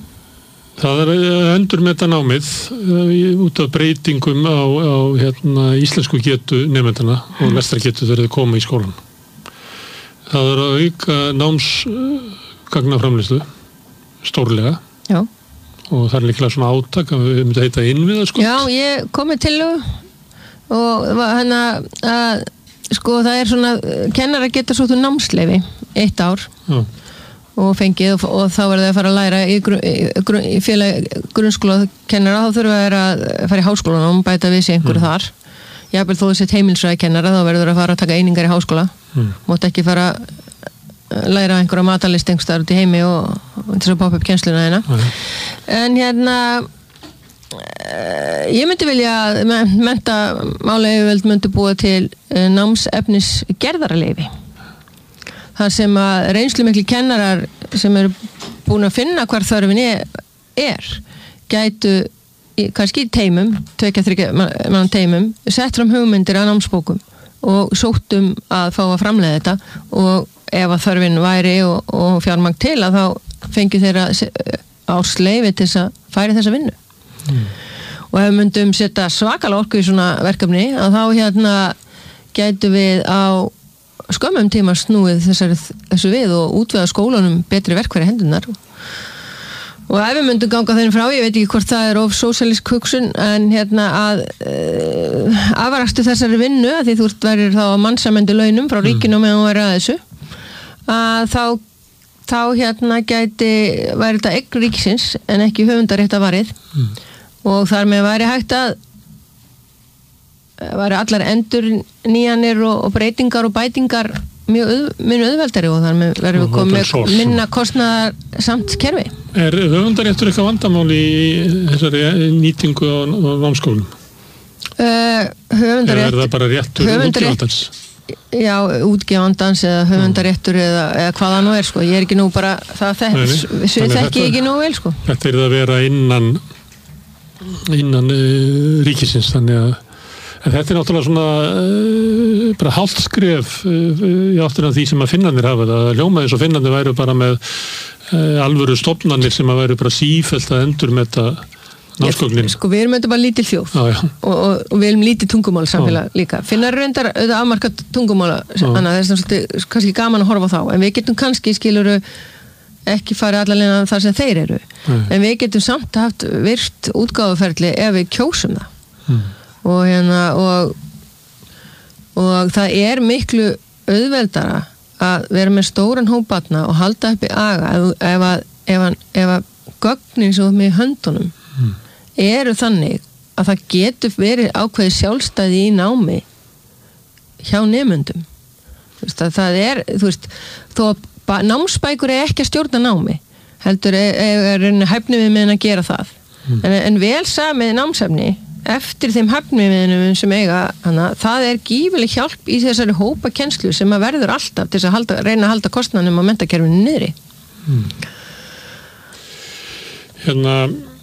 Það er endur með þetta námið út af breytingum á, á hérna, íslensku getu nefndana og lestrargetu þegar þau koma í skólan. Það er að auka námsgagnaframleiðslu stórlega. Já. Og það er líklega svona átak að við myndum heita innviða sko. Já, ég kom með tillögu og hérna að sko það er svona kennarar geta svo til námsleyfi eitt ár. Já. og fengið og, og þá verður það að fara að læra í, grun, í, grun, í félag grunnskóla kennara, þá þurfa þeir að fara í háskólan og bæta við sig einhverju mm. þar. Jafnvel þó þessi heimilsræði kennara, þá verður að fara að taka einingar í háskóla. Mm. Mátt ekki fara að læra einhverja matalist einhverstaðar út í heimi og, og til að poppa upp kennsluna hérna. Mm. En hérna ég myndi vilja að menntamálayfirvöld myndi búa til námsefnis gerðaraleyfi. Það sem að reynslumikli kennarar sem eru búin að finna hvar þörfin er, er gætu í, kannski í teimum, tvekja þryggja mann teimum, sett fram hugmyndir að námsbókum og sóttum að fá að framleiða þetta og ef að þörfin væri og, og fjármagn til að þá fengi þeirra ársleyfi til þess að færi þessa vinnu. Mm. Og ef við myndum setja svakalega orku í svona verkefni að þá hérna gætu við á skömmum tíma snúið þessari, þessu við og útvega skólanum betri verkfæri hendunar og ef við myndum ganga þeim frá, ég veit ekki hvort það er of sósíalísk hugsun en hérna að uh, afrakstu þessari vinnu að því þú ert verið þá að mannsamendi launum frá ríkinu meðan þú verið að þessu að þá, þá hérna gæti væri þetta eign ríkisins en ekki höfundarétta varið mm. og þar með væri hægt að væri allar endur nýjanir og, og breytingar og bætingar mjög auð, minn auðveldari og þar með verðum við komið minna kostnaðar samt kerfi. Er höfundaréttur eitthvað vandamál í þessari nýtingu á, á námsskólum? Uh, höfundarétt eða er það bara réttur útgefandans? Já, útgefandans eða höfundaréttur eða, eða hvaða nú er sko, ég er ekki nú bara það þekki ekki nú vel sko. Þetta er það að vera innan innan uh, ríkisins þannig að en þetta er náttúrulega svona uh, bara hálft skref uh, í áttina því sem að Finnarnir hafa það. Hljómaði eins og Finnarnir væru bara með uh, alvöru stofnanir sem að væru bara sífellt að endur með þetta námsgögnin. Sko við erum auðvitað bara lítil þjóð ah, og, og, og við erum lítið tungumál samfélag ah. líka. Finnar reyndar auðvitað afmarka tungumála þannig að það er svolítið kannski gaman að horfa á þá en við getum kannski skiluru ekki farið allavega þar sem þeir eru Nei. En við getum samt haft virt útgáfuferli ef við kjósum það. Hmm. og hérna og, og það er miklu auðveldara að vera með stóran hóp barna og halda upp í aga ef að, ef að, ef að gögnin svo með höndunum mm. eru þannig að það getur verið ákveðið sjálfstæði í námi hjá nemendum. Þú veist, það er, þú veist, þó að námsbækur er ekki að stjórna námi heldur er, er, er hæfni við með að gera það mm. en, en vel samið námsefni eftir þeim hæfniviðnum sem eiga hana, það er gífileg hjálp í þessari hópa kennslu sem að verður alltaf til að halda, reyna að halda kostnaðnum á menntakerfinu niðri. Hmm. Hérna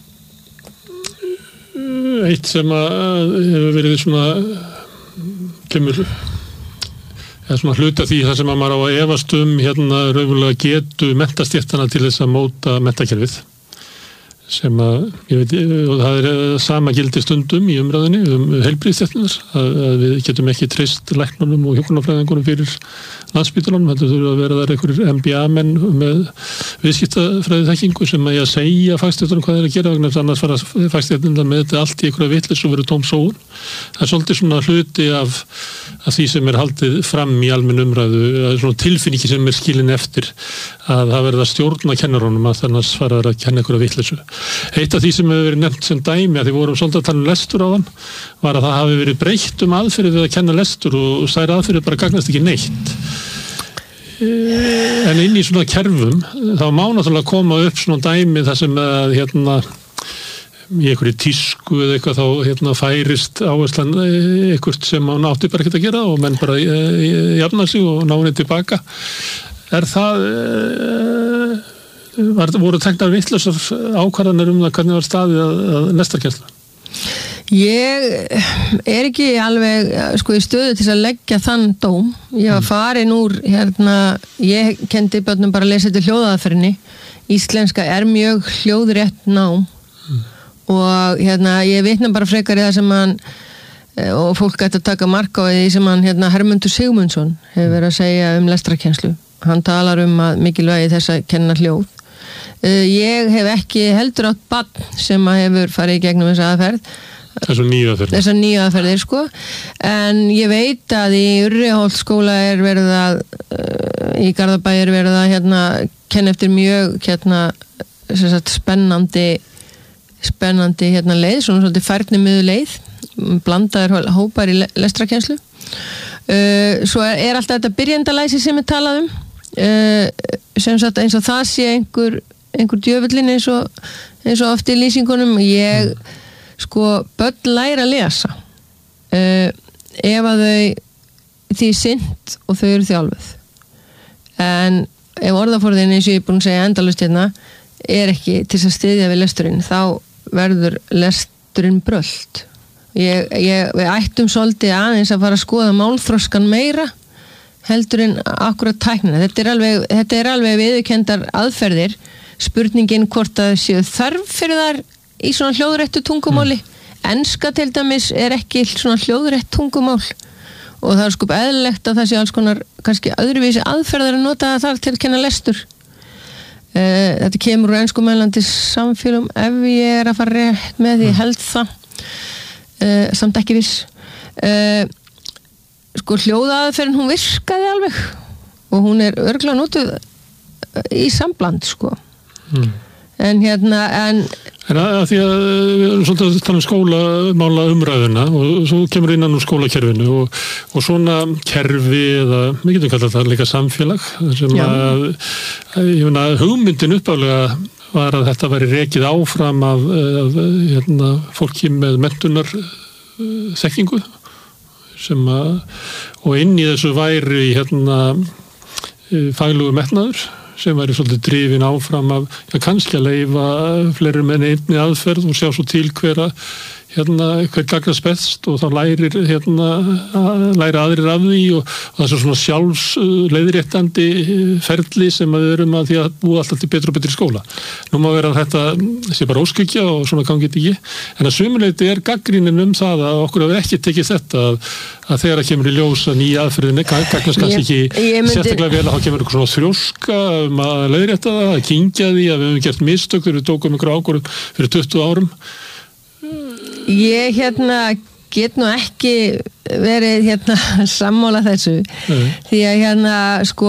eitt sem að hefur verið svona kemur eða svona hluta því það sem að maður á að efast um hérna raunverulega getu mentastéttana til þess að móta menntakerfið sem að, ég veit, og það er sama gildi stundum í umræðinni um heilbrigðisstéttirnar, að, að við getum ekki treyst læknunum og hjúkrunarfræðingunum fyrir Landspítalanum, heldur þurfa að vera þar einhverjir M B A-menn með viðskiptafræði þekkingu sem að ég að segja fagstéttunum hvað þeir að gera vegna þess að annars fara fagstéttinnar með þetta allt í einhverja vitleys og verið tóm sóun. Það er svolítið svona hluti af, af því sem er haldið fram í almenn umræðu, svona tilfinningi sem er skilin eftir að það verða stjórna kennarónum að annars fara að kenna einhverja vitleysu. Eitt af því sem hefur verið nefnt sem dæmi að því vorum svolítið að tala um lestur á þann var að það hafi verið breytt um aðferðið við að kenna lestur og þær aðferðið bara gagnast ekki neitt. En inn í svona kerfum þá má náttúrulega koma upp svona dæmi þar sem að hérna í einhverju tísku eða eitthvað þá hérna færist áherslan eitthvað sem hann átti bara ekkert að gera og menn bara jafna sig og ná henni tilbaka. Er það var, voru teknar vitlausar ákvarðanir um það hvernig var staðið að, að lestarkennsla? Ég er ekki alveg sko í stöðu til að leggja þann dóm. Ég var farin úr hérna, ég kendi börnum bara að lesa þetta hljóðaðferðinni. Íslenska er mjög hljóðrétt nám mm. og hérna ég vitna bara frekar í það sem hann og fólk gæti að taka mark á því sem hann hérna Hermundur Sigmundsson hefur verið að segja um lestrarkennslu. Hann talar um að mikilvægi þess að kenna hljóð. Ég hef ekki heldur átt barn sem að hefur farið í gegnum þessa aðferð. Þessar nýju aðferðir. Þessar nýju aðferðir, sko. En ég veit að í Urriholt skóla er verið að uh, í Garðabæ er verið að hérna kenna eftir mjög hérna sem sagt spennandi spennandi hérna leið, svona svolítið færnimiðu leið, blandaður hópar í lestrarkennslu. Uh, svo er, er alltaf þetta byrjendalæsi sem er talað um, uh, sem sagt eins og það sé einhver, einhver djöfullin eins og, eins og oft í lýsingunum. Ég, sko, börn læra að lesa uh, ef að þau því sinnt og þau eru þjálfuð. En ef orðaforðin eins og ég er búin að segja endalaust hérna er ekki til að styðja við lesturinn, þá verður lesturinn brölt. Ég, ég, við ættum svolítið aðeins að fara að skoða málþroskan meira heldur en akkurat tæknina. Þetta er alveg, þetta er alveg viðurkenndar aðferðir. Spurningin hvort að séu þarf fyrir þar í svona hljóðrættu tungumáli. Mm. Enska til dæmis er ekki svona hljóðrætt tungumál og það er sko eðlilegt að það sé alls konar kannski öðruvísi aðferðar að nota þar til að kenna lestur. Uh, þetta kemur úr enskumælandi samfélum ef ég er að fara rétt með því, held það. Uh, samt ekki viss uh, sko hljóðaðferðin hún virkaði alveg og hún er örglega notuð í sambland sko mm. en hérna en, en að, að því að við erum svolítið að tala um skólamála umræðuna og svo kemur innan úr skólakerfinu og, og svona kerfi eða, við getum kallað það líka samfélag sem Já. að, að ég finna hugmyndin uppálega var að þetta væri rekið áfram af, af hérna, fólki með menntunar þekkingu sem að og inn í þessu væri hérna, faglugu metnaður sem væri svolítið drifin áfram af ja, kannski að leyfa fleiri með einni aðferð og sjá svo til hver að hérna, hver gagnast best og þá lærir hérna, læri aðrir af því og, og það er svona sjálfs leiðréttandi ferli sem að við erum að því að búa alltaf til betur og betri skóla. Nú má vera að þetta sé bara óskikja og svona gangi þetta ekki, en að sumuleyti er gagnrýnin um það að okkur hafi ekki tekið þetta að, að þegar það kemur í ljós að nýja aðferðin gagnast kannski ekki myndi... sérstaklega vel að þá kemur eitthvað svona þrjóska um að leiðrétta það, að kyngja því að við hefum gert mistök þegar við tókum ykkur ákvörðun fyrir tuttugu árum. Ég hérna get nú ekki verið hérna sammála þessu Nei. Því að hérna sko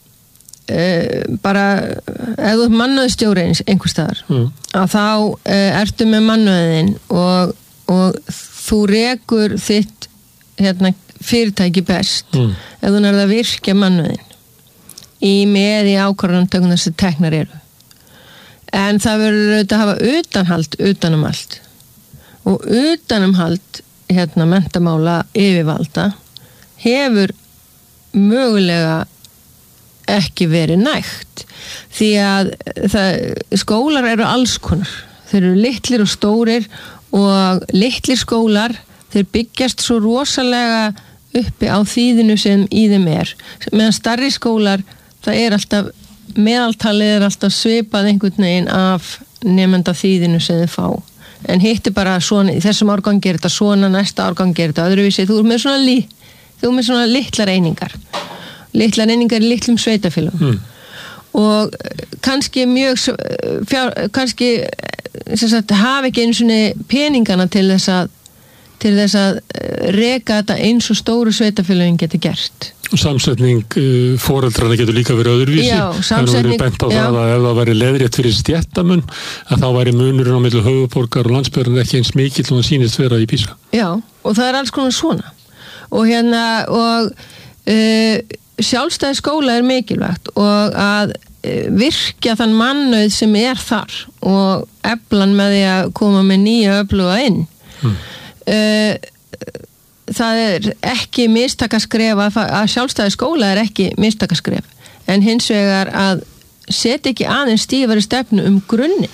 uh, bara ef þú ert mannúðstjóri einhvers staðar mm. að þá uh, ertu með mannúðin og, og þú rekur þitt hérna fyrirtæki best mm. ef þú nærð að virkja mannúðin í með í ákvarðantökum þessi teknar eru en það verður auðvitað að hafa utanhald utanum allt og utanumhald hérna menntamála yfirvalda hefur mögulega ekki verið nægt því að það, skólar eru alls konar, þeir eru litlir og stórir og litlir skólar þeir byggjast svo rosalega uppi á þýðinu sem í þeim er meðan stærri skólar það er alltaf, meðaltalið er alltaf svipað einhvern veginn af nemenda þýðinu sem þeir fá en hitt er bara svona, í þessum árgangi er þetta svona, næsta árgangi er þetta öðruvísi, þú er með svona, lí, þú er með svona litlar einingar, litlar einingar í litlum sveitafélagum mm. og kannski mjög, fjár, kannski sem sagt, hafa ekki einu svona peningana til þess að, til þess að reka þetta eins og stóru sveitafélagin getur gert. Samsetning uh, foreldrana getur líka verið öðruvísi. Já, samsetning. Það er bent á já. Það að ef það væri leiðrétt fyrir stéttamun að þá væri munurinn á milli höfuðborgar og landsbyggðar ekki eins mikill og það sýnist vera í Písa. Já, og það er alls konar svona. Og hérna, og uh, sjálfstæði skóla er mikilvægt og að uh, virkja þann mannauð sem er þar og eflan með því að koma með nýja öfluga inn. Hmm. Uh, það er ekki mistakaskref að, að sjálfstæði skóla er ekki mistakaskref en hins vegar að setja ekki aðeins stífari stefnu um grunninn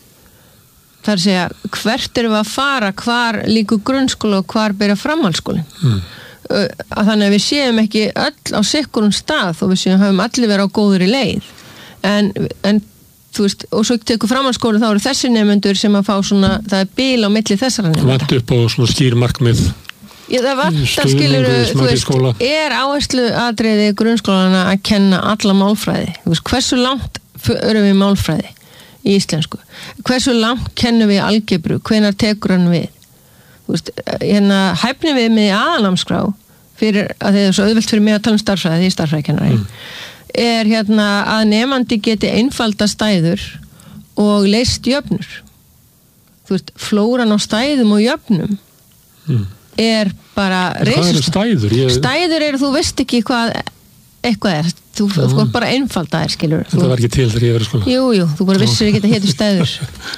þar að segja hvert erum við að fara hvar líkur grunnskóla og hvar byrja framhaldsskólinn mm. að þannig að við séum ekki öll á sikkurum stað og við séum hafum allir verið á góðri leið en, en þú veist, og svo tekur framhaldsskóla þá eru þessi nemendur sem að fá svona það er bil á milli þessara nemenda Vant upp á svona skýrmarkmið Já, það vantar skilur, þú veist, er áherslu atriði grunnskólana að kenna alla málfræði. Þú veist, hversu langt erum við málfræði í íslensku? Hversu langt kennum við algebru? Hvenær tekur hann við? Þú veist, hérna hæfni við með aðalnámskrá fyrir að það er svo auðvelt fyrir mig að tala um starffræði, því ég er starffræðikennari. Mm. er hérna að nemandi geti einfalda stæður og leyst jöfnur. Þú veist, flóran á stæðum og jöfnum mm. er bara Hvað eru stæður? Ég... Stæður eru, þú veist ekki hvað eitthvað er, þú mm. sko bara einfalda er, skilur. Þetta var ekki til þegar ég verið skóla. Jú, jú, þú bara vissir ekki að hétu stæður.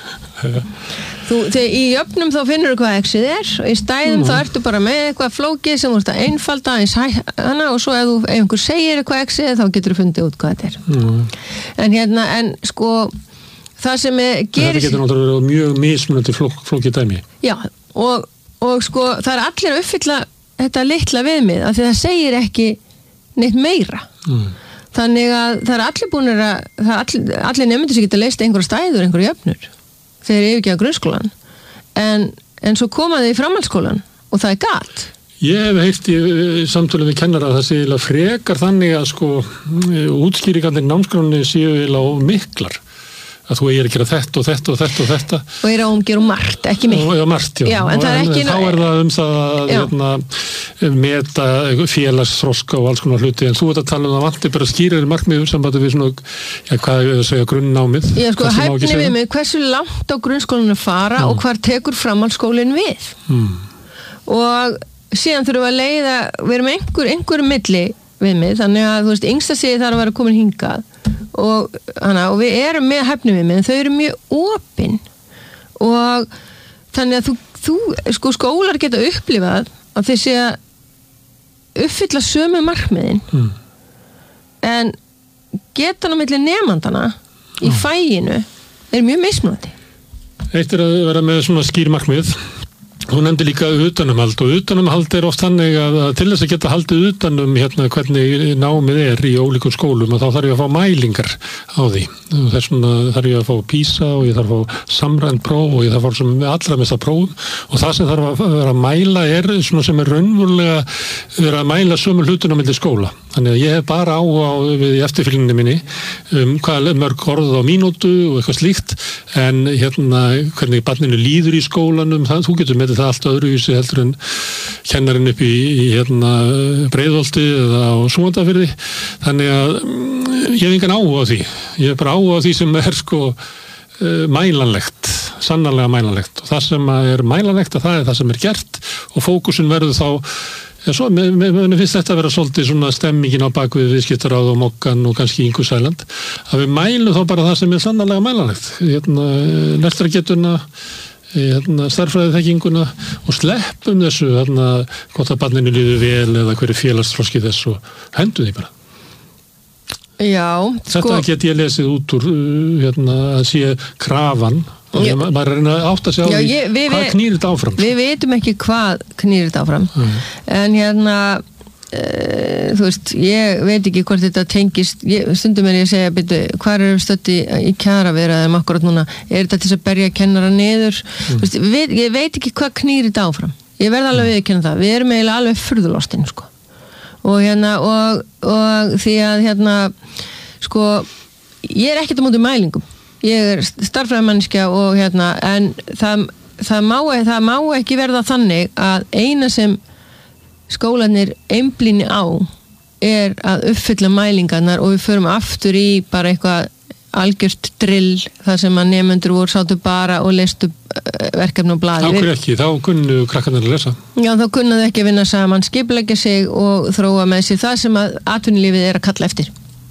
Þú, þegar í jöfnum þá finnur þú hvað exið er og í stæðum mm. þá ertu bara með eitthvað flókið sem þú ert að einfalda eins hana og svo ef, þú, ef einhver segir eitthvað exið þá getur þú fundið út hvað þetta er mm. en hérna, en sko það sem er gerir þetta getur náttúrulega mjög mismunandi flók, flókið dæmi já, og, og sko það er allir að uppfylla þetta litla viðmið af því það segir ekki neitt meira mm. þannig að það er allir búin að allir, allir nefndir sem geta leist einhverja stæður, einhverja jöfnur þeir eru ekki á grunnskólan en, en svo koma þið í framhaldsskólan og það er gat. Ég hef heyrt í samtölu við kennara að það sé eiginlega frekar þannig að sko útskýringarnir námskránni séu eiginlega miklar að þú eigir að gera þetta og þetta og þetta og þetta og er að umgera margt, ekki mitt já, margt, já. Já, en, en, en ekki... þá er það um það að hérna, meta félagsþroska og alls konar hluti en þú ert að tala um það vanti bara skýrir markmiður sem bara við svona ja, hvað er að segja grunnnámið já, sko, hæfni við mig hversu langt á grunnskólinu fara mm. og hvar tekur framhaldsskólinn við mm. og síðan þurfum við að leiða við erum einhver, einhver milli við mig þannig að þú veist, yngsta segi þarf að vera komin hingað og, hana, og við erum með hæfni við mig en þau eru mjög opin og þannig að þú, þú sko skólar geta upplifað að þeir sé að uppfylla sömu markmiðin mm. en getan á milli nemandana í mm. fæinu er mjög mismunandi. Eitt er að vera með svona skýr markmið Hún nefndi líka utanumhald og utanumhald er oft þannig að, að til þess að geta haldið utanum hérna hvernig námið er í ólíkum skólum og þá þarf ég að fá mælingar á því. Þess vegna þarf ég að fá PISA og ég þarf að fá samrænt próf og ég þarf að fá sem allra mesta próf og það sem þarf að vera að mæla er svona sem er raunverulega vera að mæla sömu hlutunum milli skóla. Þannig að ég hef bara áhuga á við í eftirfylgninni minni um hvað mörg orð á mínútu og eitthvað slíkt en hérna hvernig barninu líður í skólanum, það, þú getur með það allt öðruvísi heldur en kennarinn upp í, í hérna Breiðholti eða á Súgandafirði þannig að ég hef engan áhuga á því ég hef bara áhuga á því sem er sko mælanlegt, sannarlega mælanlegt og það sem er mælanlegt að það er það sem er gert og fókusin verður þá Já, svo, mér, mér finnst þetta að vera svolítið svona stemmingin á bakvið viðskiptaráð og mokkan og kannski Ingu Sæland að við mælum þá bara það sem er sannarlega mælanlegt hérna, lestrargetuna hérna, starffræðiþekkinguna og sleppum þessu hérna, hvort að barninu líður vel eða hverju félagsþroski þess og hendum því bara Já, Þetta sko... get ég lesið út úr hérna, að sé krafan og maður er að átta sig á Já, því ég, við, hvað knýr þetta áfram Við veitum ekki hvað knýr þetta áfram mm. en hérna uh, þú veist, ég veit ekki hvort þetta tengist, ég, stundum er ég að segja byrju, hvað eru stötti í kjara veraðum akkurat núna, er þetta til þess að berja kennara niður, mm. veist, við, ég veit ekki hvað knýr þetta áfram, ég verð alveg að viðurkenna það, við erum eiginlega alveg furðulostin sko, og hérna og, og því að hérna sko, ég er ekkert á móti mælingum ég er starffræðimanneskja og hérna en það, það, má, það má ekki verða þannig að eina sem skólanir einblíni á er að uppfylla mælingarnar og við förum aftur í bara eitthvað algjört drill þar sem að nemendur voru sátu bara og lestu verkefni á blaði. Þá hverju ekki, þá kunnu krakkarnir að lesa. Já, þá kunnuðu ekki að vinna saman, skipuleggja sig og þróa með sig það sem að atvinnulífið er að kalla eftir.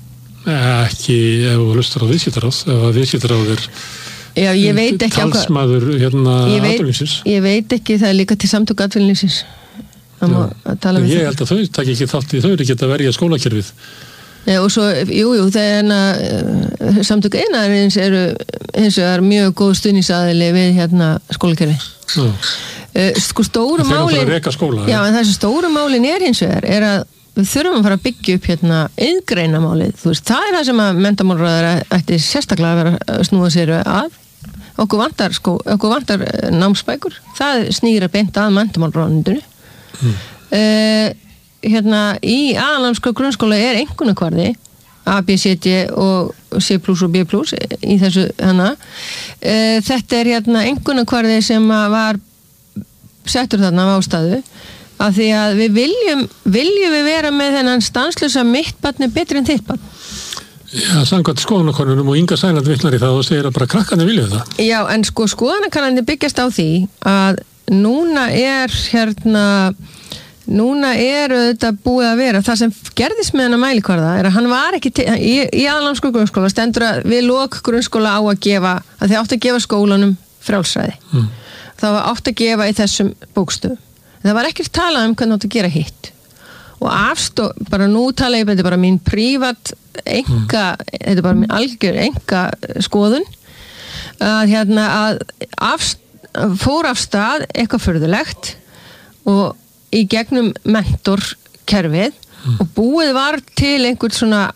Ekki ef þú hlustar á viðskiptaráð ef að viðskiptaráð er Já, ég veit ekki talsmaður hérna atvinnulífsins ég veit ekki, það er líka til samtök atvinnulífsins að tala um ég held að þau takk ekki þátt í þau eru geta verið að skólakerfið Já, og svo, jú, jú, það er hérna uh, samtök iðnaðarins eru eins og er mjög góð stuðningsaðili við hérna skólakerfi uh, sko stóru málin skóla, já, en þessi stóru málin er hins vegar er að við þurfum að fara að byggja upp hérna iðngreinamálið, þú veist, það er það sem að menntamálaráðherra ætti sérstaklega að vera að snúa sér að okkur vantar, sko, okkur vantar námsbækur það snýr að beinta að menntamálaráðunundinu mm. uh, hérna í aðalnámskrá grunnskóla er einkunnakvarði A, B, C, D og C plus og B plus í þessu hana uh, þetta er hérna einkunnakvarði sem var settur þarna af ástæðu af því að við viljum viljum við vera með þennan stanslösa mitt barn er betri en þitt barn Já, samkvæmt skoðanakönnunum og Inga Sæland vitnar í það og segir að bara krakkarnir vilja það. Já, en sko skoðanakannandi byggjast á því að núna er hérna núna er þetta búið að vera það sem gerðist með hennar mælikvarða er að hann var ekki til, í, í aðalnámsku grunnskóla stendur að við lok grunnskóla á að gefa að þið átt að gefa skólanum frjálsræði mm. það var átt að gefa í þessum bókstöðum það var ekkert talað um hvernig átt að gera hitt og afstó, bara nú tala ég þetta er bara mín prívat enga, mm. þetta er bara mín algjör enga skoðun að hérna að afst, fór af stað eitthvað furðulegt og í gegnum mentorkerfið mm. og búið var til einhvern svona